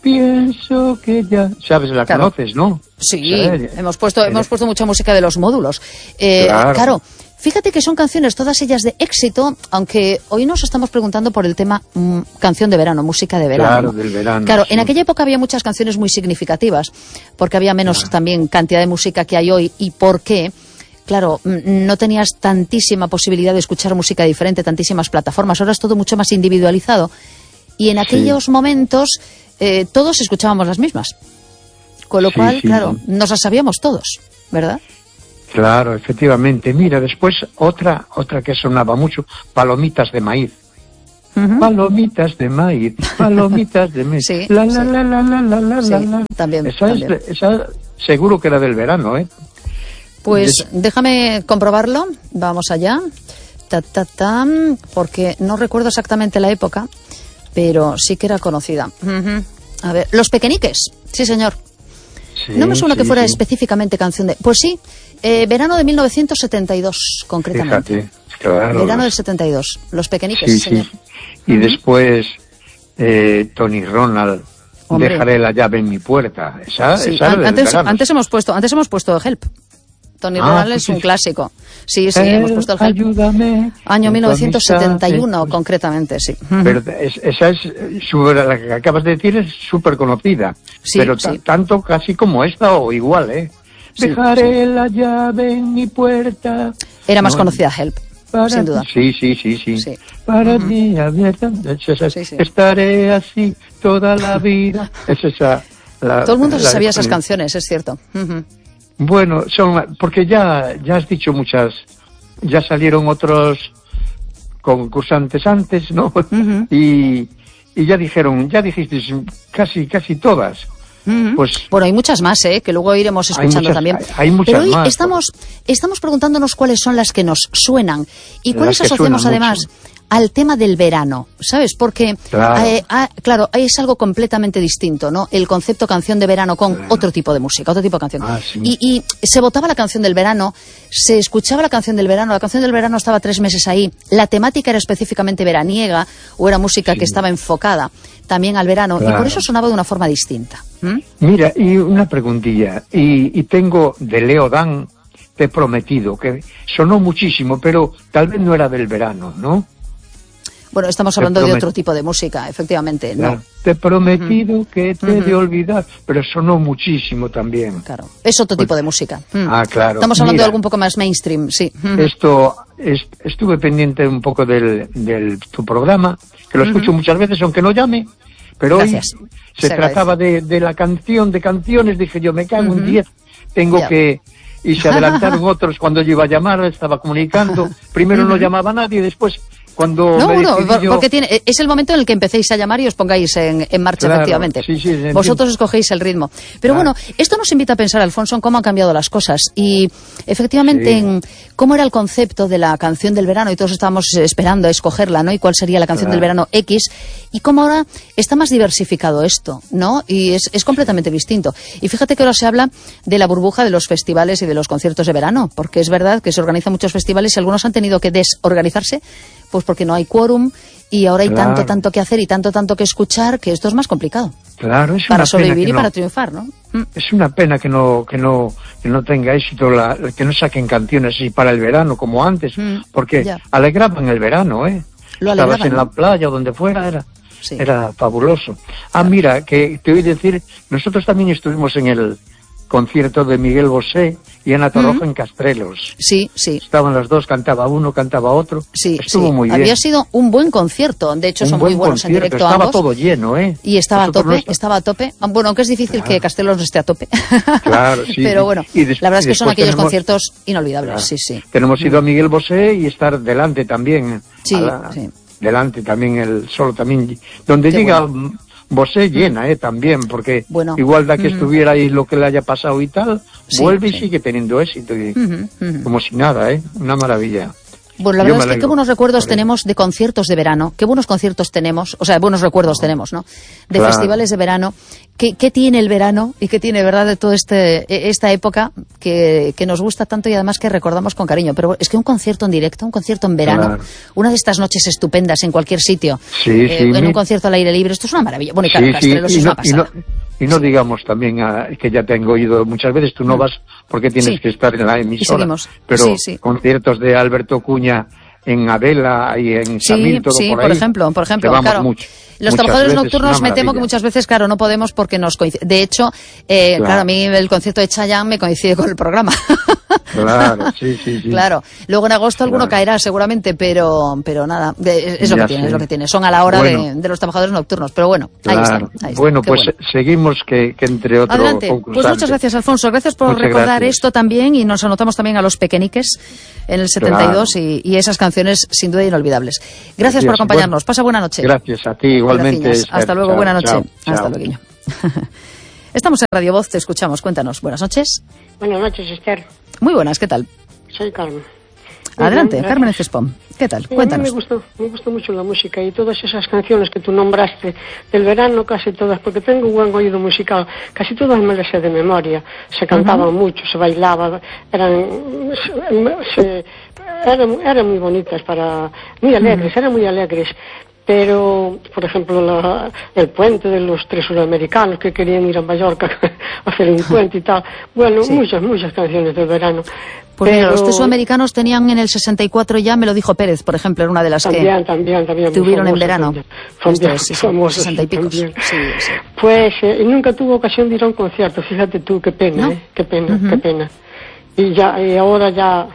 Pienso que ya... ¿Sabes? La claro. conoces, ¿no? Sí, ¿sabes? hemos puesto eh, hemos puesto mucha música de los módulos. Eh, claro. claro, fíjate que son canciones todas ellas de éxito, aunque hoy nos estamos preguntando por el tema mmm, canción de verano, música de verano. Claro, del verano. Claro, sí. En aquella época había muchas canciones muy significativas, porque había menos claro. también cantidad de música que hay hoy, y porque... Claro, no tenías tantísima posibilidad de escuchar música diferente, tantísimas plataformas. Ahora es todo mucho más individualizado. Y en aquellos sí. momentos eh, todos escuchábamos las mismas. Con lo sí, cual, sí, claro, sí. nos las sabíamos todos, ¿verdad? Claro, efectivamente. Mira, después otra otra que sonaba mucho, Palomitas de maíz. Uh-huh. Palomitas de maíz, palomitas de maíz. Sí, la, la, sí. la, la, la, la, la, sí, la. También, esa, también. Es, esa seguro que era del verano, ¿eh? Pues déjame comprobarlo, vamos allá, ta, ta, ta, porque no recuerdo exactamente la época, pero sí que era conocida. Uh-huh. A ver, Los Pequeñiques, sí señor. Sí, no me suena sí, que fuera sí. específicamente canción de... Pues sí, eh, verano de mil novecientos setenta y dos, concretamente. Fíjate, claro. Verano del setenta y dos, Los Pequeñiques, sí, señor. Sí. Y uh-huh. después eh, Tony Ronald, Hombre. Dejaré la llave en mi puerta. Esa, sí. esa era antes, antes hemos puesto, antes hemos puesto Help. Tony ah, Ronald es un clásico. Sí, sí, eh, hemos puesto el Help. Ayúdame. Año mil novecientos setenta y uno, concretamente, sí. Pero es, esa es, la que acabas de decir es súper conocida. Sí, pero sí. tanto casi como esta o igual, ¿eh? Sí, Dejaré sí. la llave en mi puerta. Era más no, conocida Help, para sin duda. Sí, sí, sí, sí. sí. Para uh-huh. ti abierta. Sí, sí. Estaré así toda la vida. Es esa. La, Todo el mundo la, se sabía la, esas canciones, es cierto. Uh-huh. Bueno, son porque ya ya has dicho muchas, ya salieron otros concursantes antes, ¿no? Uh-huh. Y y ya dijeron, ya dijiste casi casi todas. Uh-huh. Pues bueno, hay muchas más, ¿eh? Que luego iremos escuchando hay muchas, también. Hay, hay muchas Pero hoy más, estamos estamos preguntándonos cuáles son las que nos suenan y cuáles las asociamos además mucho. Al tema del verano, ¿sabes? Porque, claro. Eh, ah, claro, es algo completamente distinto, ¿no? El concepto canción de verano con claro. otro tipo de música, otro tipo de canción. Ah, sí. y, y se votaba la canción del verano, se escuchaba la canción del verano, la canción del verano estaba tres meses ahí, la temática era específicamente veraniega o era música sí. que estaba enfocada también al verano claro. y por eso sonaba de una forma distinta. ¿Mm? Mira, y una preguntilla, y, y tengo de Leo Dan, Te he prometido, que sonó muchísimo, pero tal vez no era del verano, ¿no? Bueno, estamos hablando de otro tipo de música, efectivamente, ¿no? Claro. Te he prometido uh-huh. que te he uh-huh. de olvidar, pero sonó muchísimo también. Claro, es otro tipo pues, de música. Mm. Ah, claro. Estamos hablando Mira, de algo un poco más mainstream, sí. Uh-huh. Esto, es, estuve pendiente un poco del, del tu programa, que lo escucho uh-huh. muchas veces, aunque no llame, pero Gracias. hoy se, se trataba de, de la canción, de canciones, dije yo, me cago en uh-huh. diez, tengo yeah. que... Y se adelantaron otros cuando yo iba a llamar, estaba comunicando, primero uh-huh. no llamaba nadie, después... Cuando no, me no, yo... porque tiene, es el momento en el que empecéis a llamar y os pongáis en, en marcha, claro, efectivamente. Sí, sí, vosotros escogéis el ritmo. Pero claro. bueno, esto nos invita a pensar, Alfonso, en cómo han cambiado las cosas. Y efectivamente, sí. en cómo era el concepto de la canción del verano, y todos estábamos esperando a escogerla, ¿no? Y cuál sería la canción claro. del verano X. Y cómo ahora está más diversificado esto, ¿no? Y es, es completamente distinto. Y fíjate que ahora se habla de la burbuja de los festivales y de los conciertos de verano, porque es verdad que se organizan muchos festivales y algunos han tenido que desorganizarse, pues porque no hay quórum y ahora hay claro. tanto, tanto que hacer y tanto, tanto que escuchar que esto es más complicado. Claro, es para una sobrevivir pena que y no, para triunfar, ¿no? Es una pena que no, que no, que no tenga éxito, la, que no saquen canciones así para el verano como antes, mm, porque ya. alegraban el verano, ¿eh? Lo Estabas en ¿no? la playa o donde fuera, era, sí. era fabuloso. Ah, claro. Mira, que te oí decir, nosotros también estuvimos en el concierto de Miguel Bosé y Ana Torroja uh-huh. en Castrelos. Sí, sí. Estaban los dos, cantaba uno, cantaba otro. Sí, estuvo sí. muy bien. Había sido un buen concierto, de hecho un son muy buenos concierto. en directo estaba ambos. Todo lleno, ¿eh? Y estaba Nosotros a tope, no... estaba a tope. Bueno, aunque es difícil claro. que Castrelos no esté a tope. Claro, sí. Pero bueno, y des- la verdad es que son aquellos tenemos... conciertos inolvidables, claro. sí, sí. Tenemos ido a Miguel Bosé y estar delante también. Sí, la... sí. Delante también el solo también. Donde Qué llega bueno. Bosé llena, eh, también, porque bueno. igual da que mm. estuviera ahí lo que le haya pasado y tal, sí, vuelve sí. y sigue teniendo éxito, y, uh-huh, uh-huh. como si nada, eh, una maravilla. Bueno, la verdad es que qué buenos recuerdos tenemos de conciertos de verano, qué buenos conciertos tenemos, o sea, buenos recuerdos tenemos, ¿no? De claro. festivales de verano. ¿Qué, ¿Qué tiene el verano y qué tiene, verdad, de toda este, esta época que, que nos gusta tanto y además que recordamos con cariño? Pero es que un concierto en directo, un concierto en verano, claro. una de estas noches estupendas en cualquier sitio, sí, eh, sí, en mi... un concierto al aire libre, esto es una maravilla. Bueno, y claro, sí, Castrelos sí, es no, una pasada. Y no, y no sí. digamos también a, que ya tengo oído muchas veces, tú no vas porque tienes sí. que estar en la emisora, pero sí, sí. conciertos de Alberto Cuña en Adela y en sí, Samil, todo sí, por, por ahí, ejemplo, por ejemplo, claro. Mucho, los trabajadores nocturnos me temo que muchas veces, claro, no podemos porque nos coincide. De hecho, eh, claro. claro, a mí el concierto de Chayanne me coincide con el programa. Claro, sí, sí, sí. Claro. Luego en agosto alguno claro. caerá seguramente, pero pero nada, es, es lo ya que tiene, sé. es lo que tiene. Son a la hora bueno. de, de los trabajadores nocturnos, pero bueno, claro. ahí está. Ahí está. Bueno, Qué pues bueno. seguimos que, que entre otros Adelante. Pues muchas gracias, Alfonso. Gracias por muchas recordar gracias. esto también y nos anotamos también a los pequeñiques en el setenta y dos claro. y, y esas canciones sin duda inolvidables. Gracias, gracias. por acompañarnos. Bueno, Pasa buena noche. Gracias a ti, igualmente. Gracias. Hasta luego, chao, buena noche. Chao, Hasta chao. luego. Estamos en Radio Voz, te escuchamos. Cuéntanos. Buenas noches. Buenas noches, Esther. Muy buenas, ¿qué tal? Soy Carmen. Adelante, bien, Carmen Cespón. ¿Qué tal? Sí, Cuéntanos. A mí me gustó, me gustó mucho la música y todas esas canciones que tú nombraste del verano, casi todas, porque tengo un buen oído musical, casi todas me las sé de memoria. Se cantaban uh-huh. mucho, se bailaba, eran, se, eran, eran muy bonitas, para muy alegres, uh-huh. eran muy alegres. Pero, por ejemplo, la, el puente de los tres sudamericanos que querían ir a Mallorca a hacer un puente y tal. Bueno, sí. muchas, muchas canciones del verano. Pues pero... mira, los tres sudamericanos tenían en el sesenta y cuatro ya, me lo dijo Pérez, por ejemplo, era una de las también, que también, también, tuvieron en verano. También, sí, famosos, sesenta y picos. Sí, sí. Pues eh, nunca tuve ocasión de ir a un concierto, fíjate tú, qué pena, ¿no? eh, qué pena, uh-huh. qué pena. Y ya, y ahora ya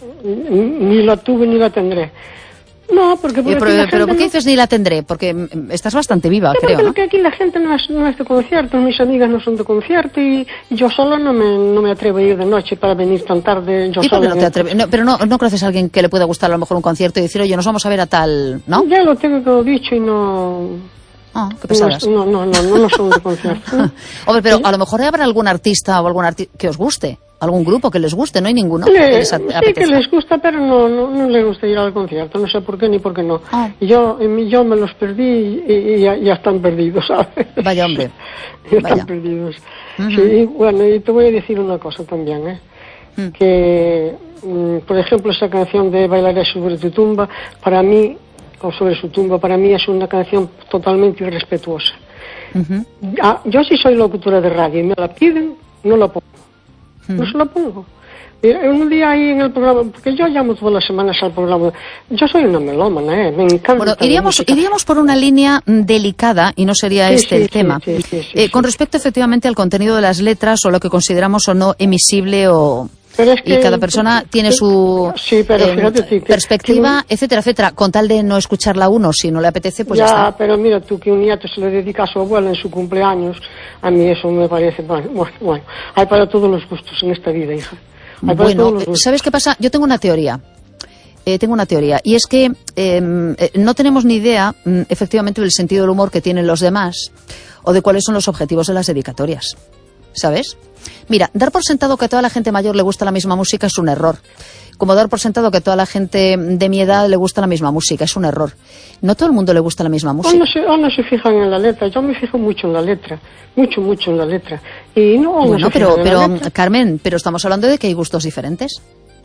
ni la tuve ni la tendré. No, porque... porque pero pero ¿por qué dices ni la tendré? Porque estás bastante viva, sí, creo, ¿no? Porque aquí la gente no es, no es de concierto, mis amigas no son de concierto y yo sola no me, no me atrevo a ir de noche para venir tan tarde. Yo ¿Y por qué no te el... atreves? No, pero no, no conoces a alguien que le pueda gustar a lo mejor un concierto y decir, oye, nos vamos a ver a tal, ¿no? Ya lo tengo todo dicho y no... Ah, qué pesadas. No, no, no, no, no son de concierto. ¿no? Hombre, pero a lo mejor habrá algún artista o algún artista que os guste. ¿Algún grupo que les guste? ¿No hay ninguno? Le, que les sí, que les gusta, pero no, no, no les gusta ir al concierto. No sé por qué ni por qué no. Oh. Yo, yo me los perdí y, y ya, ya están perdidos, ¿sabes? Vaya hombre. Ya Vaya. están perdidos. Uh-huh. Sí, y bueno, y te voy a decir una cosa también, ¿eh? Uh-huh. Que, mm, por ejemplo, esa canción de Bailaré sobre tu tumba, para mí, o sobre su tumba, para mí es una canción totalmente irrespetuosa. Uh-huh. Ah, yo sí soy locutora de radio y me la piden, no la pongo. No se la pongo. Un día ahí en el programa, porque yo llamo todas las semanas al programa, yo soy una melómana, ¿eh? Me encanta. Bueno, iríamos, iríamos por una línea delicada, y no sería sí, este sí, el sí, tema, sí, sí, sí, eh, sí. con respecto efectivamente al contenido de las letras o lo que consideramos o no emisible o... Pero es que, y cada persona tiene su sí, pero eh, fíjate, sí, que, perspectiva, que, etcétera, etcétera. Con tal de no escucharla uno, si no le apetece, pues ya, ya está. Pero mira tú, que un nieto se le dedica a su abuela en su cumpleaños, a mí eso me parece... Bueno, bueno hay para todos los gustos en esta vida, hija. Hay para bueno, todos los gustos. ¿Sabes qué pasa? Yo tengo una teoría. Eh, tengo una teoría. Y es que eh, no tenemos ni idea, efectivamente, del sentido del humor que tienen los demás o de cuáles son los objetivos de las dedicatorias. ¿Sabes? Mira, dar por sentado que a toda la gente mayor le gusta la misma música es un error. Como dar por sentado que a toda la gente de mi edad le gusta la misma música, es un error. No todo el mundo le gusta la misma música. O no se, o no se fijan en la letra, yo me fijo mucho en la letra, mucho, mucho en la letra. Y no, bueno, no se pero, fijan en pero la letra. Carmen, pero estamos hablando de que hay gustos diferentes.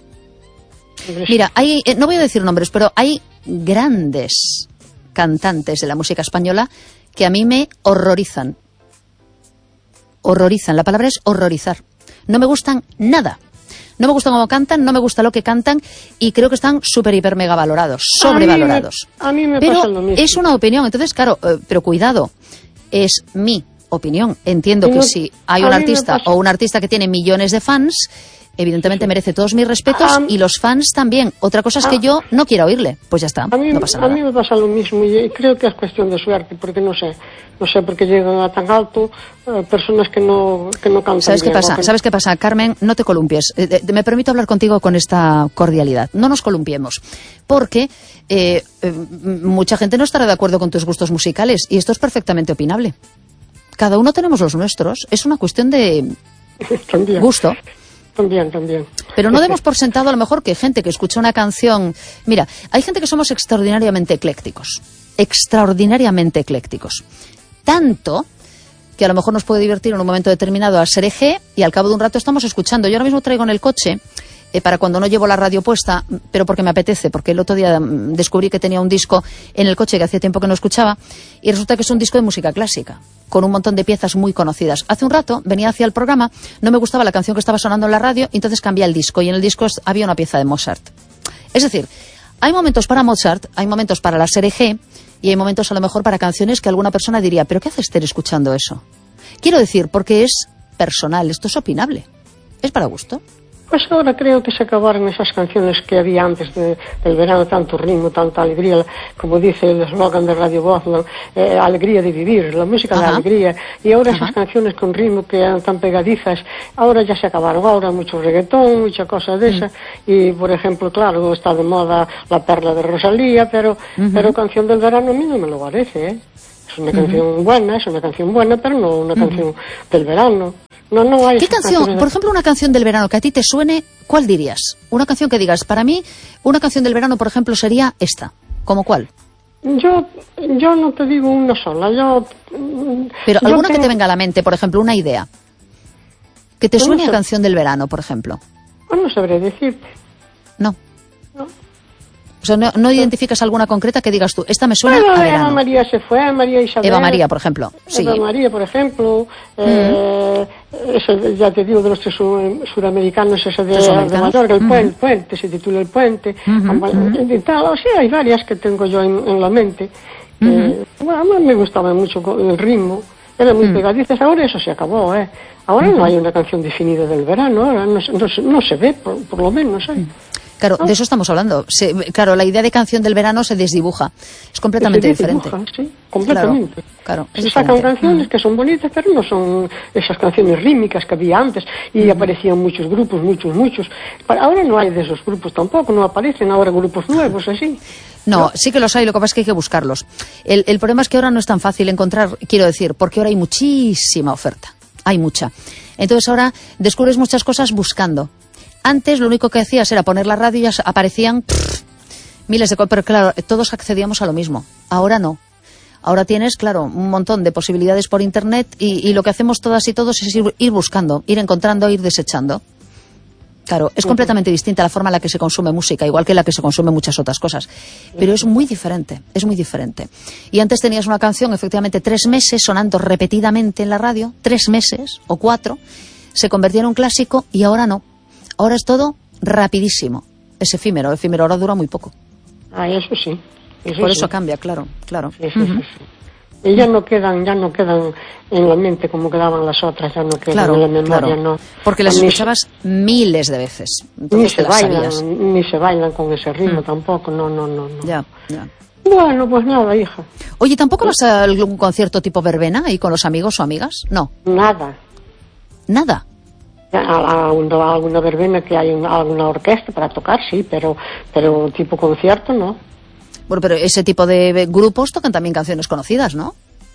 Mira, hay, eh, no voy a decir nombres, pero hay grandes cantantes de la música española que a mí me horrorizan. Horrorizan, la palabra es horrorizar. No me gustan nada. No me gusta cómo cantan, no me gusta lo que cantan y creo que están súper, hiper, mega valorados, sobrevalorados. A mí me, a mí me pero pasa lo mismo. Es una opinión, entonces, claro, eh, pero cuidado, es mi opinión. Entiendo no, que si hay un artista pasa... o un artista que tiene millones de fans, evidentemente merece todos mis respetos a, y los fans también. Otra cosa es que a, yo no quiero oírle, pues ya está, a mí, no pasa nada. A mí me pasa lo mismo y creo que es cuestión de suerte, porque no sé, no sé por qué llegan a tan alto eh, personas que no, que no cantan ¿Sabes bien, qué pasa? que... ¿Sabes qué pasa, Carmen? No te columpies. Eh, de, me permito hablar contigo con esta cordialidad. No nos columpiemos, porque eh, eh, mucha gente no estará de acuerdo con tus gustos musicales y esto es perfectamente opinable. Cada uno tenemos los nuestros. Es una cuestión de también. gusto. También, también. Pero no demos por sentado a lo mejor que gente que escucha una canción... Mira, hay gente que somos extraordinariamente eclécticos. Extraordinariamente eclécticos. Tanto que a lo mejor nos puede divertir en un momento determinado a ser eje y al cabo de un rato estamos escuchando. Yo ahora mismo traigo en el coche... Eh, para cuando no llevo la radio puesta, pero porque me apetece, porque el otro día mm, descubrí que tenía un disco en el coche que hacía tiempo que no escuchaba, y resulta que es un disco de música clásica, con un montón de piezas muy conocidas. Hace un rato venía hacia el programa, no me gustaba la canción que estaba sonando en la radio, y entonces cambié el disco, y en el disco había una pieza de Mozart. Es decir, hay momentos para Mozart, hay momentos para la serie G, y hay momentos a lo mejor para canciones que alguna persona diría, ¿pero qué hace Esther escuchando eso? Quiero decir, porque es personal, esto es opinable, es para gusto. Pues ahora creo que se acabaron esas canciones que había antes de, del verano, tanto ritmo, tanta alegría, como dice el eslogan de Radio Voz, ¿no? eh, alegría de vivir, la música de alegría, y ahora Ajá. esas canciones con ritmo que eran tan pegadizas, ahora ya se acabaron, ahora mucho reggaetón, mucha cosa de esa, mm. y por ejemplo, claro, está de moda La Perla de Rosalía, pero, uh-huh. pero Canción del Verano a mí no me lo parece, ¿eh? Es una uh-huh. canción buena, es una canción buena, pero no una uh-huh. canción del verano. No, no hay. ¿Qué canción, por ejemplo, una canción del verano que a ti te suene, cuál dirías? Una canción que digas, para mí, una canción del verano, por ejemplo, sería esta. ¿Cómo cuál? Yo, yo no te digo una sola, yo... Pero yo alguna tengo... que te venga a la mente, por ejemplo, una idea. Que te suene no, no a canción del verano, por ejemplo. No, no sabré decirte. No. No. O sea, no, no identificas alguna concreta que digas tú, esta me suena bueno, a verano. Eva María se fue, María Isabel. Eva María, por ejemplo. Sí. Eva María, por ejemplo. Uh-huh. Eh, eso, ya te digo, de los tres sur, suramericanos, ese de, de Mallorca, el uh-huh. puente, puente, se titula El Puente. Uh-huh. Uh-huh. Y tal, o sea, hay varias que tengo yo en, en la mente. Uh-huh. Eh, bueno, a mí me gustaba mucho el ritmo, eran muy uh-huh. pegadizas. Ahora eso se acabó, ¿eh? Ahora uh-huh. no hay una canción definida del verano, ahora no, no, no se ve, por, por lo menos, ¿eh? Uh-huh. Claro, de eso estamos hablando. Se, claro, la idea de canción del verano se desdibuja. Es completamente se diferente. Dibuja, sí, completamente. Claro, claro, se sacan canciones mm. que son bonitas, pero no son esas canciones rítmicas que había antes. Y mm. aparecían muchos grupos, muchos, muchos. Ahora no hay de esos grupos tampoco, no aparecen ahora grupos nuevos así. No, ¿no? Sí que los hay, lo que pasa es que hay que buscarlos. El, el problema es que ahora no es tan fácil encontrar, quiero decir, porque ahora hay muchísima oferta. Hay mucha. Entonces ahora descubres muchas cosas buscando. Antes lo único que hacías era poner la radio y ya aparecían pff, miles de cosas, pero claro, todos accedíamos a lo mismo. Ahora no. Ahora tienes, claro, un montón de posibilidades por internet y, y lo que hacemos todas y todos es ir, ir buscando, ir encontrando, ir desechando. Claro, es completamente distinta la forma en la que se consume música, igual que la que se consume muchas otras cosas. Pero es muy diferente, es muy diferente. Y antes tenías una canción, efectivamente, tres meses sonando repetidamente en la radio, tres meses o cuatro, se convertía en un clásico y ahora no. Ahora es todo rapidísimo. Es efímero, efímero ahora dura muy poco. Ah, eso sí. Eso Por sí. eso cambia, claro, claro. Sí, sí, uh-huh. sí, sí. Y ya no quedan, ya no quedan en la mente como quedaban las otras, ya no quedan claro, en la memoria, claro. no. Porque las escuchabas se, miles de veces. Ni se bailan, ni se bailan con ese ritmo mm. tampoco, no, no, no, no. Ya, ya. Bueno, pues nada, hija. Oye, ¿tampoco vas a algún concierto tipo verbena ahí con los amigos o amigas? No. Nada. Nada. A, a, una, a alguna verbena que hay una, alguna orquesta para tocar, sí, pero, pero tipo concierto, no. Bueno, pero ese tipo de grupos tocan también canciones conocidas, ¿no?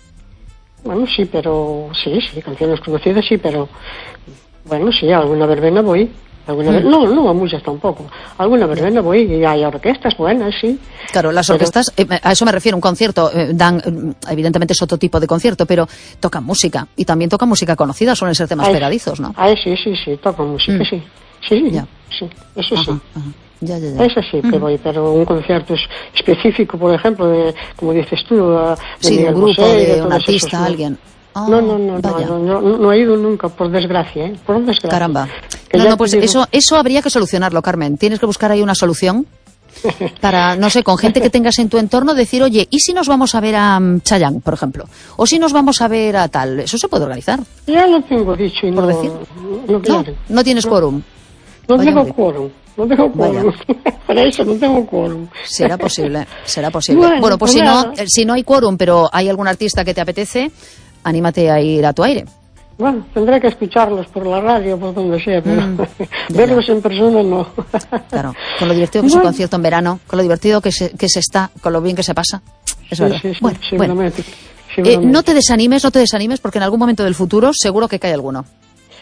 Bueno, sí, pero... Sí, sí, canciones conocidas, sí, pero... Bueno, sí, a alguna verbena voy. Alguna mm. ver... No, no a muchas tampoco. A alguna verbena voy y hay orquestas buenas, sí. Claro, las pero... orquestas, eh, a eso me refiero, un concierto, eh, dan, eh, evidentemente es otro tipo de concierto, pero tocan música. Y también tocan música conocida, suelen ser temas ay, pegadizos, ¿no? Ay, sí, sí, sí, tocan música, mm. sí. Sí, ya. sí, eso ajá, sí. Ajá. Ya, ya, ya. Eso sí que mm. voy, pero un concierto específico, por ejemplo, de, como dices tú, de sí, de un grupo, José, de, de un artista, esos, alguien. Oh, no, no, no, no, no, no, no he ido nunca, por desgracia, ¿eh? Por desgracia. Caramba. Que no, no, pues digo... eso, eso habría que solucionarlo, Carmen. Tienes que buscar ahí una solución para, no sé, con gente que tengas en tu entorno, decir, oye, ¿y si nos vamos a ver a um, Chayanne, por ejemplo? ¿O si nos vamos a ver a tal? Eso se puede organizar. Ya lo tengo dicho y ¿por no... decir? No, no, no tienes quórum. No, no tengo quórum. No tengo quórum. Para eso no tengo quórum. Será posible, será posible. Bueno, bueno pues pues si nada. no, si no hay quórum, pero hay algún artista que te apetece, anímate a ir a tu aire. Bueno, tendré que escucharlos por la radio, por donde sea, pero mm, verlos en persona no. Claro, con lo divertido que es bueno. un concierto en verano, con lo divertido que se, que se está, con lo bien que se pasa. Es sí, verdad. Sí, sí, bueno, seguramente, bueno. seguramente. Eh, no te desanimes, no te desanimes, porque en algún momento del futuro seguro que cae alguno.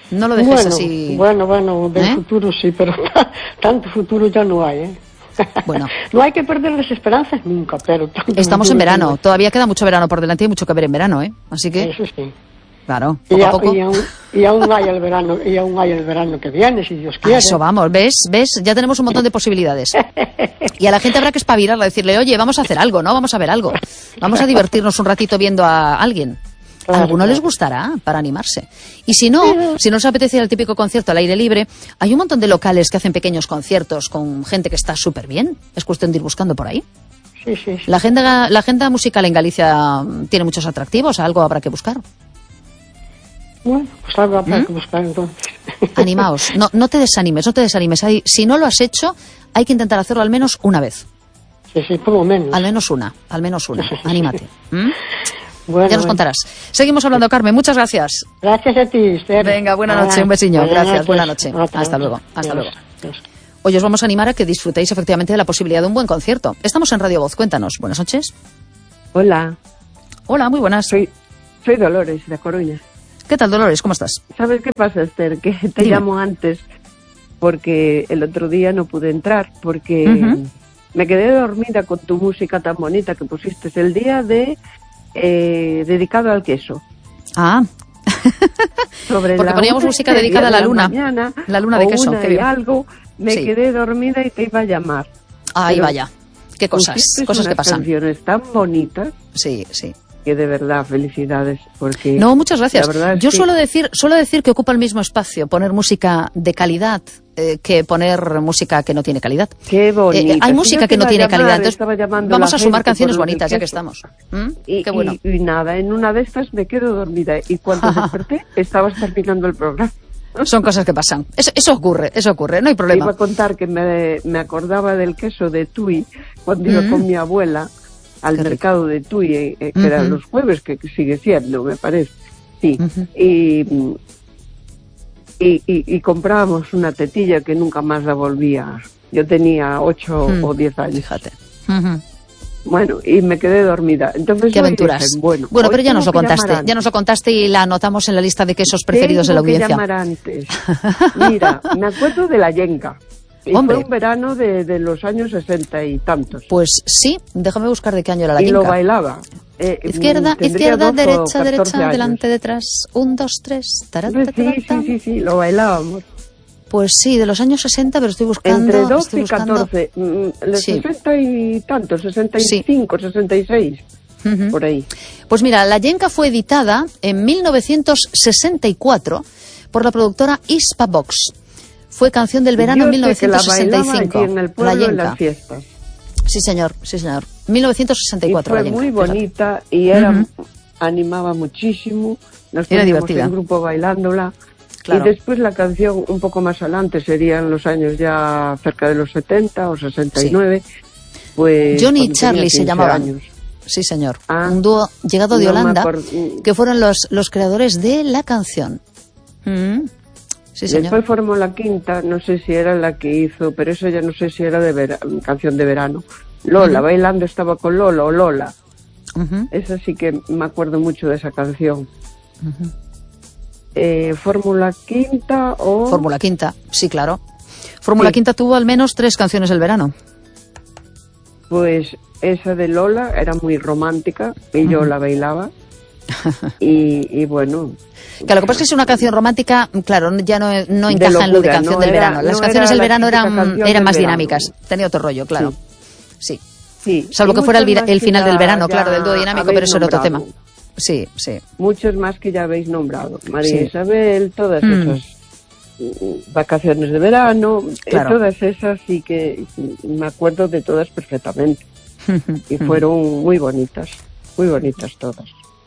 No lo dejes bueno, así. Bueno, bueno, del ¿Eh? futuro sí, pero tanto futuro ya no hay, ¿eh? Bueno. No hay que perder las esperanzas nunca, pero... Estamos en verano, todavía queda mucho verano por delante y hay mucho que ver en verano, ¿eh? Así que... Eso sí. Claro, Y, poco a a, poco. y, aún, y aún hay el verano, y aún hay el verano que viene, si Dios quiere. A eso vamos, ¿ves? ¿Ves? Ya tenemos un montón de posibilidades. Y a la gente habrá que espabilarla, decirle, oye, vamos a hacer algo, ¿no? Vamos a ver algo. Vamos a divertirnos un ratito viendo a alguien. A Claro, alguno claro. les gustará para animarse. Y si no, si no os apetece el típico concierto al aire libre, hay un montón de locales que hacen pequeños conciertos con gente que está súper bien. Es cuestión de ir buscando por ahí. Sí, sí, sí. La agenda, la agenda musical en Galicia tiene muchos atractivos, algo habrá que buscar. Bueno, pues algo habrá ¿Mm? que buscar entonces. Animaos, no, no te desanimes, no te desanimes. Hay, si no lo has hecho, hay que intentar hacerlo al menos una vez. Sí, sí, por lo menos. Al menos una, al menos una. Anímate. ¿Mm? Bueno, Ya nos bueno. contarás. Seguimos hablando, Carmen. Muchas gracias. Gracias a ti, Esther. Venga, buena Nada, noche, un besiño. buenas Gracias, noches. buena noche. Otra Hasta noche. luego, hasta Adiós. luego. Adiós. Hoy os vamos a animar a que disfrutéis efectivamente de la posibilidad de un buen concierto. Estamos en Radio Voz, cuéntanos. Buenas noches. Hola, Hola, muy buenas. soy, soy Dolores, de Coruña. ¿Qué tal, Dolores? ¿Cómo estás? ¿Sabes qué pasa, Esther? Que te Dime. llamo antes porque el otro día no pude entrar, porque Ujú. me quedé dormida con tu música tan bonita que pusiste el día de eh, dedicado al queso. Ah, Sobre Porque la poníamos una y música media dedicada a la de luna. mañana, La luna de o queso, una qué y bien. algo, me Sí. quedé dormida y te iba a llamar. ahí Pero vaya. Qué cosas, Pusiste cosas que unas pasan. canciones tan bonitas Sí, sí. que de verdad felicidades, porque No, muchas gracias. la verdad es Yo que- suelo decir, suelo decir que ocupa el mismo espacio poner música de calidad eh, que poner música que no tiene calidad. Qué bonita. Eh, hay Si música yo te que no iba a tiene llamar, calidad. Entonces, estaba llamando vamos la a sumar gente canciones por lo del bonitas, ya que queso. estamos. ¿Mm? Y, Qué bueno. y, y nada, en una de estas me quedo dormida y cuando desperté estabas terminando el programa. Son cosas que pasan. Eso, eso ocurre, eso ocurre, no hay Te iba problema. a contar que me, me acordaba del queso de Tui cuando iba Mm. con mi abuela al Qué rico. mercado de Tui, eh, eh, que eran Ujú. los jueves, que sigue siendo, me parece. Sí. Ujú. y, y, y, y comprábamos una tetilla que nunca más la volvía. Yo tenía ocho Mm. o diez años. Fíjate. Ujú. Bueno, y me quedé dormida. Entonces Qué hoy aventuras. dije, bueno, Bueno, hoy pero ya tengo nos lo que llamar contaste, antes. ya nos lo contaste y la anotamos en la lista de quesos preferidos de la Tengo que audiencia. llamar antes. Mira, me acuerdo de la yenca. Y Hombre. fue un verano de, de los años sesenta y tantos. Pues sí, déjame buscar de qué año era la y lo yenca. bailaba. Eh, Izquierda, tendría izquierda, doce o derecha, catorce derecha, años. adelante, detrás. Un, dos, tres. tarata, Sí, tarata. sí, sí, sí, lo bailábamos. Pues sí, de los años sesenta, pero estoy buscando. Entre estoy doce y buscando. catorce. mm, Los Sí. sesenta y tantos, sesenta y cinco, sesenta y seis, Ujú. por ahí. Pues mira, la yenca fue editada en mil novecientos sesenta y cuatro por la productora Hispavox. Fue canción del verano Yo en mil sé que la novecientos sesenta y bailaba cinco. aquí en el La pueblo en yenca. las fiestas. Sí, señor, sí, señor. mil novecientos sesenta y cuatro. Y fue la yenca, muy fíjate. bonita y era, Ujú. animaba muchísimo. Nos Era poníamos divertida. en grupo bailándola. Claro. Y después la canción un poco más adelante, serían los años ya cerca de los setenta o sesenta y nueve. Pues Johnny y cuando Charlie tenía se quince llamaban. años. Sí, señor. Ah, Un dúo llegado de no me Holanda, acuerdo. que fueron los, los creadores de la canción. Mm. Sí, señor. Después formó la quinta, no sé si era la que hizo, pero eso ya no sé si era de vera- canción de verano. Lola, Ujú. bailando estaba con Lola o Lola. Ujú. Esa sí que me acuerdo mucho de esa canción. Ujú. Eh, Fórmula Quinta o... Fórmula Quinta, sí, claro. Fórmula Sí. Quinta tuvo al menos tres canciones del verano. Pues esa de Lola era muy romántica y yo Ujú. la bailaba. y, y bueno... Que lo que pasa es que es una canción romántica, claro, ya no, no De encaja en lo de locura, canción no del era- verano. Las no canciones era del la verano típica eran, canción eran del más verano. dinámicas. Tenía otro rollo, claro. Sí. Sí. Salvo y que fuera el, muchas vira- más el que final ya- del verano, ya claro, del dúo dinámico, habéis pero eso era otro tema. nombrado. Sí, sí. Muchos más que ya habéis nombrado. María Sí. Isabel, todas Mm. esas mm, vacaciones de verano, eh, Claro. todas esas sí que mm, me acuerdo de todas perfectamente. Y Mm. fueron muy bonitas, muy bonitas todas.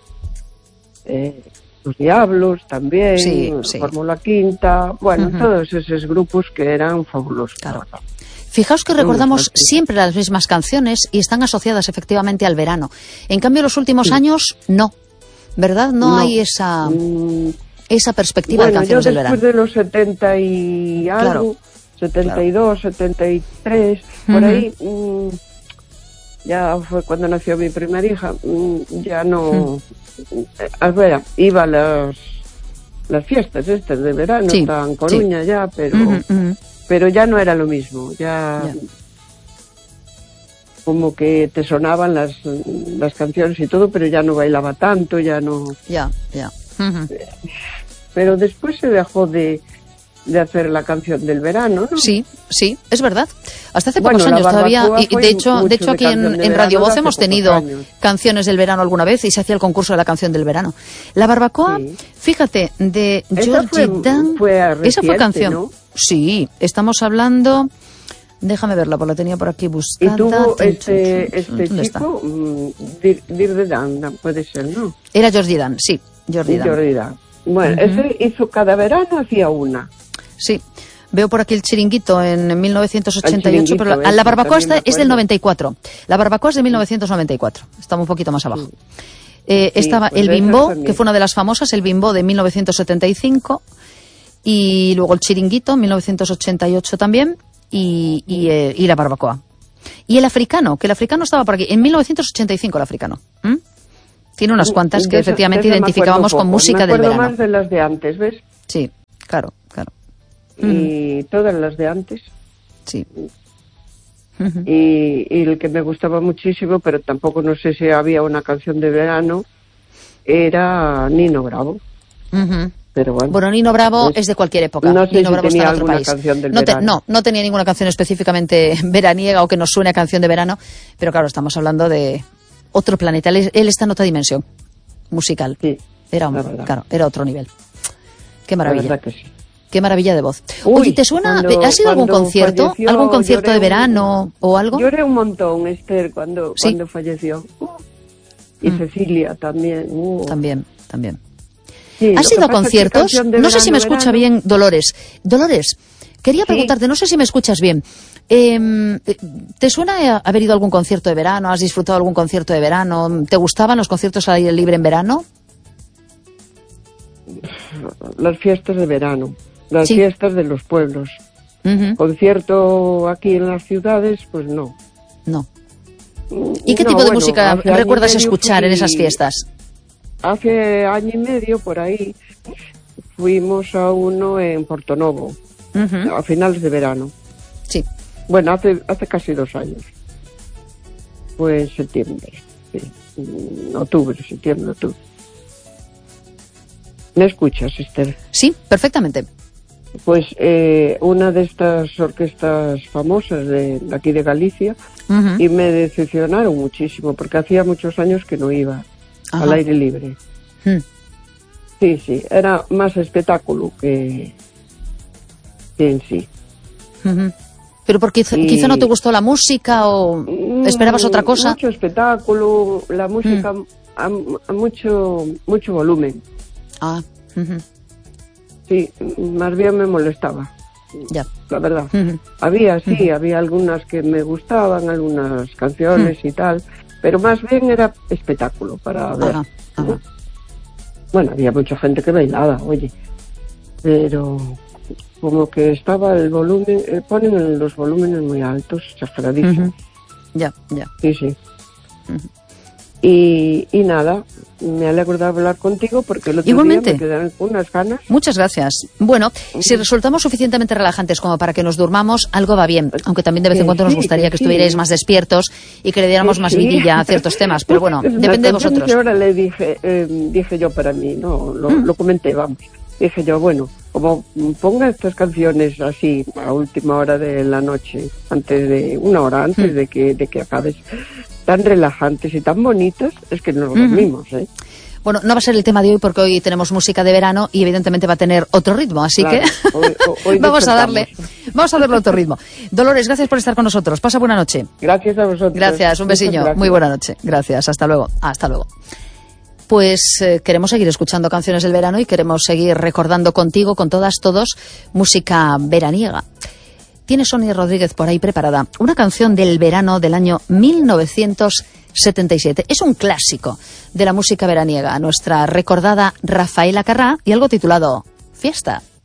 Eh, Los Diablos también, Sí, sí. Fórmula Quinta, bueno, Ujú. todos esos grupos que eran fabulosos. Claro. la verdad. Fijaos que Muy recordamos fuerte. siempre las mismas canciones y están asociadas efectivamente al verano. En cambio, los últimos años, no. ¿Verdad? No, No. hay esa, Mm, esa perspectiva bueno, de yo canciones del después verano. de los setenta y algo, Claro. setenta y dos, setenta y tres, por Ujú. ahí, mm, ya fue cuando nació mi primera hija, mm, ya no... A ver, iba a las las fiestas estas de verano, sí, está en Coruña sí. ya, pero uh-huh, uh-huh. pero ya no era lo mismo, ya yeah. como que te sonaban las, las canciones y todo, pero ya no bailaba tanto, ya no... Ya, ya. Uh-huh. Pero después se dejó de, de hacer la canción del verano, ¿no? Sí, sí, es verdad. Hasta hace bueno, pocos años todavía, y de hecho, de hecho de aquí en, en Radio Voz hemos tenido años. canciones del verano alguna vez y se hacía el concurso de la canción del verano. La barbacoa, sí. fíjate, de Georgie Dan, esa fue canción. ¿No? Sí, estamos hablando... Déjame verla, porque la tenía por aquí buscada. Y tuvo este, este chico, Dir, Dir de Dan, puede ser, ¿no? Era Georgie Dan, sí, Georgie Dan. Georgie Dan. Bueno, uh-huh. ese hizo cada verano, hacía una. Sí, veo por aquí el chiringuito en mil novecientos ochenta y ocho, pero la, la barbacoa esta es del noventa y cuatro. La barbacoa es de mil novecientos noventa y cuatro, estamos un poquito más abajo. Sí. Eh, sí, estaba pues el Bimbo, que fue una de las famosas, el Bimbo de mil novecientos setenta y cinco, y luego el chiringuito, mil novecientos ochenta y ocho también. Y, y, eh, y la barbacoa. Y el africano, que el africano estaba por aquí, en mil novecientos ochenta y cinco el africano. ¿Mm? Tiene unas cuantas que de efectivamente eso identificábamos con música del verano. Me acuerdo más de las de antes, ¿ves? Sí, claro, claro. Y mm. todas las de antes. Sí. Uh-huh. Y, y el que me gustaba muchísimo, pero tampoco no sé si había una canción de verano, era Nino Bravo. Uh-huh. Pero bueno, bueno, Nino Bravo pues, es de cualquier época. No sé Nino si Bravo tenía está en otro alguna país. Canción del no, te, verano. no, no tenía ninguna canción específicamente veraniega o que nos suene a canción de verano, pero claro, estamos hablando de otro planeta. Él, él está en otra dimensión musical. Sí, era, un, claro, era otro nivel. Qué maravilla. La verdad que sí. Qué maravilla de voz. Uy, Oye, ¿te suena? cuando, ¿Has ido a algún concierto? Falleció, ¿Algún concierto de verano un, o algo? Lloré un montón, Esther, cuando, ¿Sí? cuando falleció. Uh, y mm. Cecilia también. Uh. También, también. Sí, ¿Has ido a conciertos? No verano, sé si me escucha verano. bien Dolores. Dolores, quería sí. preguntarte, no sé si me escuchas bien. Eh, ¿Te suena haber ido a algún concierto de verano? ¿Has disfrutado algún concierto de verano? ¿Te gustaban los conciertos al aire libre en verano? Las fiestas de verano, las sí. fiestas de los pueblos. Uh-huh. Concierto aquí en las ciudades, pues no. No. ¿Y qué no, tipo de bueno, música recuerdas escuchar fui... en esas fiestas? Hace año y medio, por ahí, fuimos a uno en Portonovo, uh-huh. a finales de verano. Sí. Bueno, hace hace casi dos años. Fue en septiembre, sí. Octubre, septiembre, octubre. ¿Me escuchas, Esther? Sí, perfectamente. Pues eh, una de estas orquestas famosas de, de aquí de Galicia, uh-huh. y me decepcionaron muchísimo, porque hacía muchos años que no iba. Ajá. Al aire libre. Hmm. Sí, sí, era más espectáculo que, que en sí. Uh-huh. ¿Pero porque y... quizá no te gustó la música o esperabas otra cosa? Mucho espectáculo, la música hmm. a, a mucho mucho volumen. Ah. Uh-huh. Sí, más bien me molestaba. Ya. La verdad. Uh-huh. Había, sí, uh-huh. había algunas que me gustaban, algunas canciones uh-huh. y tal. Pero más bien era espectáculo para ver. Ajá, ajá. Bueno, había mucha gente que bailaba, oye. Pero como que estaba el volumen, eh, ponen los volúmenes muy altos, exageradísimos. Uh-huh. Ya, ya. Sí, sí. Uh-huh. Y, y nada, me alegro de hablar contigo porque el otro Igualmente. día me quedaron unas ganas. Muchas gracias. Bueno, si resultamos suficientemente relajantes como para que nos durmamos, algo va bien. Aunque también de vez en cuando nos gustaría que, que estuvierais sí. más despiertos y que le diéramos sí. más vidilla a ciertos temas. Pero bueno, depende de vosotros. Ahora le dije, eh, dije yo para mí, no, lo, mm. lo comenté, vamos. Dije yo, bueno, como ponga estas canciones así a última hora de la noche, antes de una hora antes mm. de que de que acabes, tan relajantes y tan bonitas, es que nos dormimos, ¿eh? Bueno, no va a ser el tema de hoy porque hoy tenemos música de verano y evidentemente va a tener otro ritmo, así claro, que hoy, hoy vamos a darle, vamos a darle otro ritmo. Dolores, gracias por estar con nosotros. Pasa buena noche. Gracias a vosotros. Gracias, un besillo. Gracias. Muy buena noche. Gracias, hasta luego. Hasta luego. Pues eh, queremos seguir escuchando canciones del verano y queremos seguir recordando contigo, con todas, todos, música veraniega. Tiene Sonia Rodríguez por ahí preparada una canción del verano del año mil novecientos setenta y siete. Es un clásico de la música veraniega, nuestra recordada Rafaela Carrà y algo titulado Fiesta.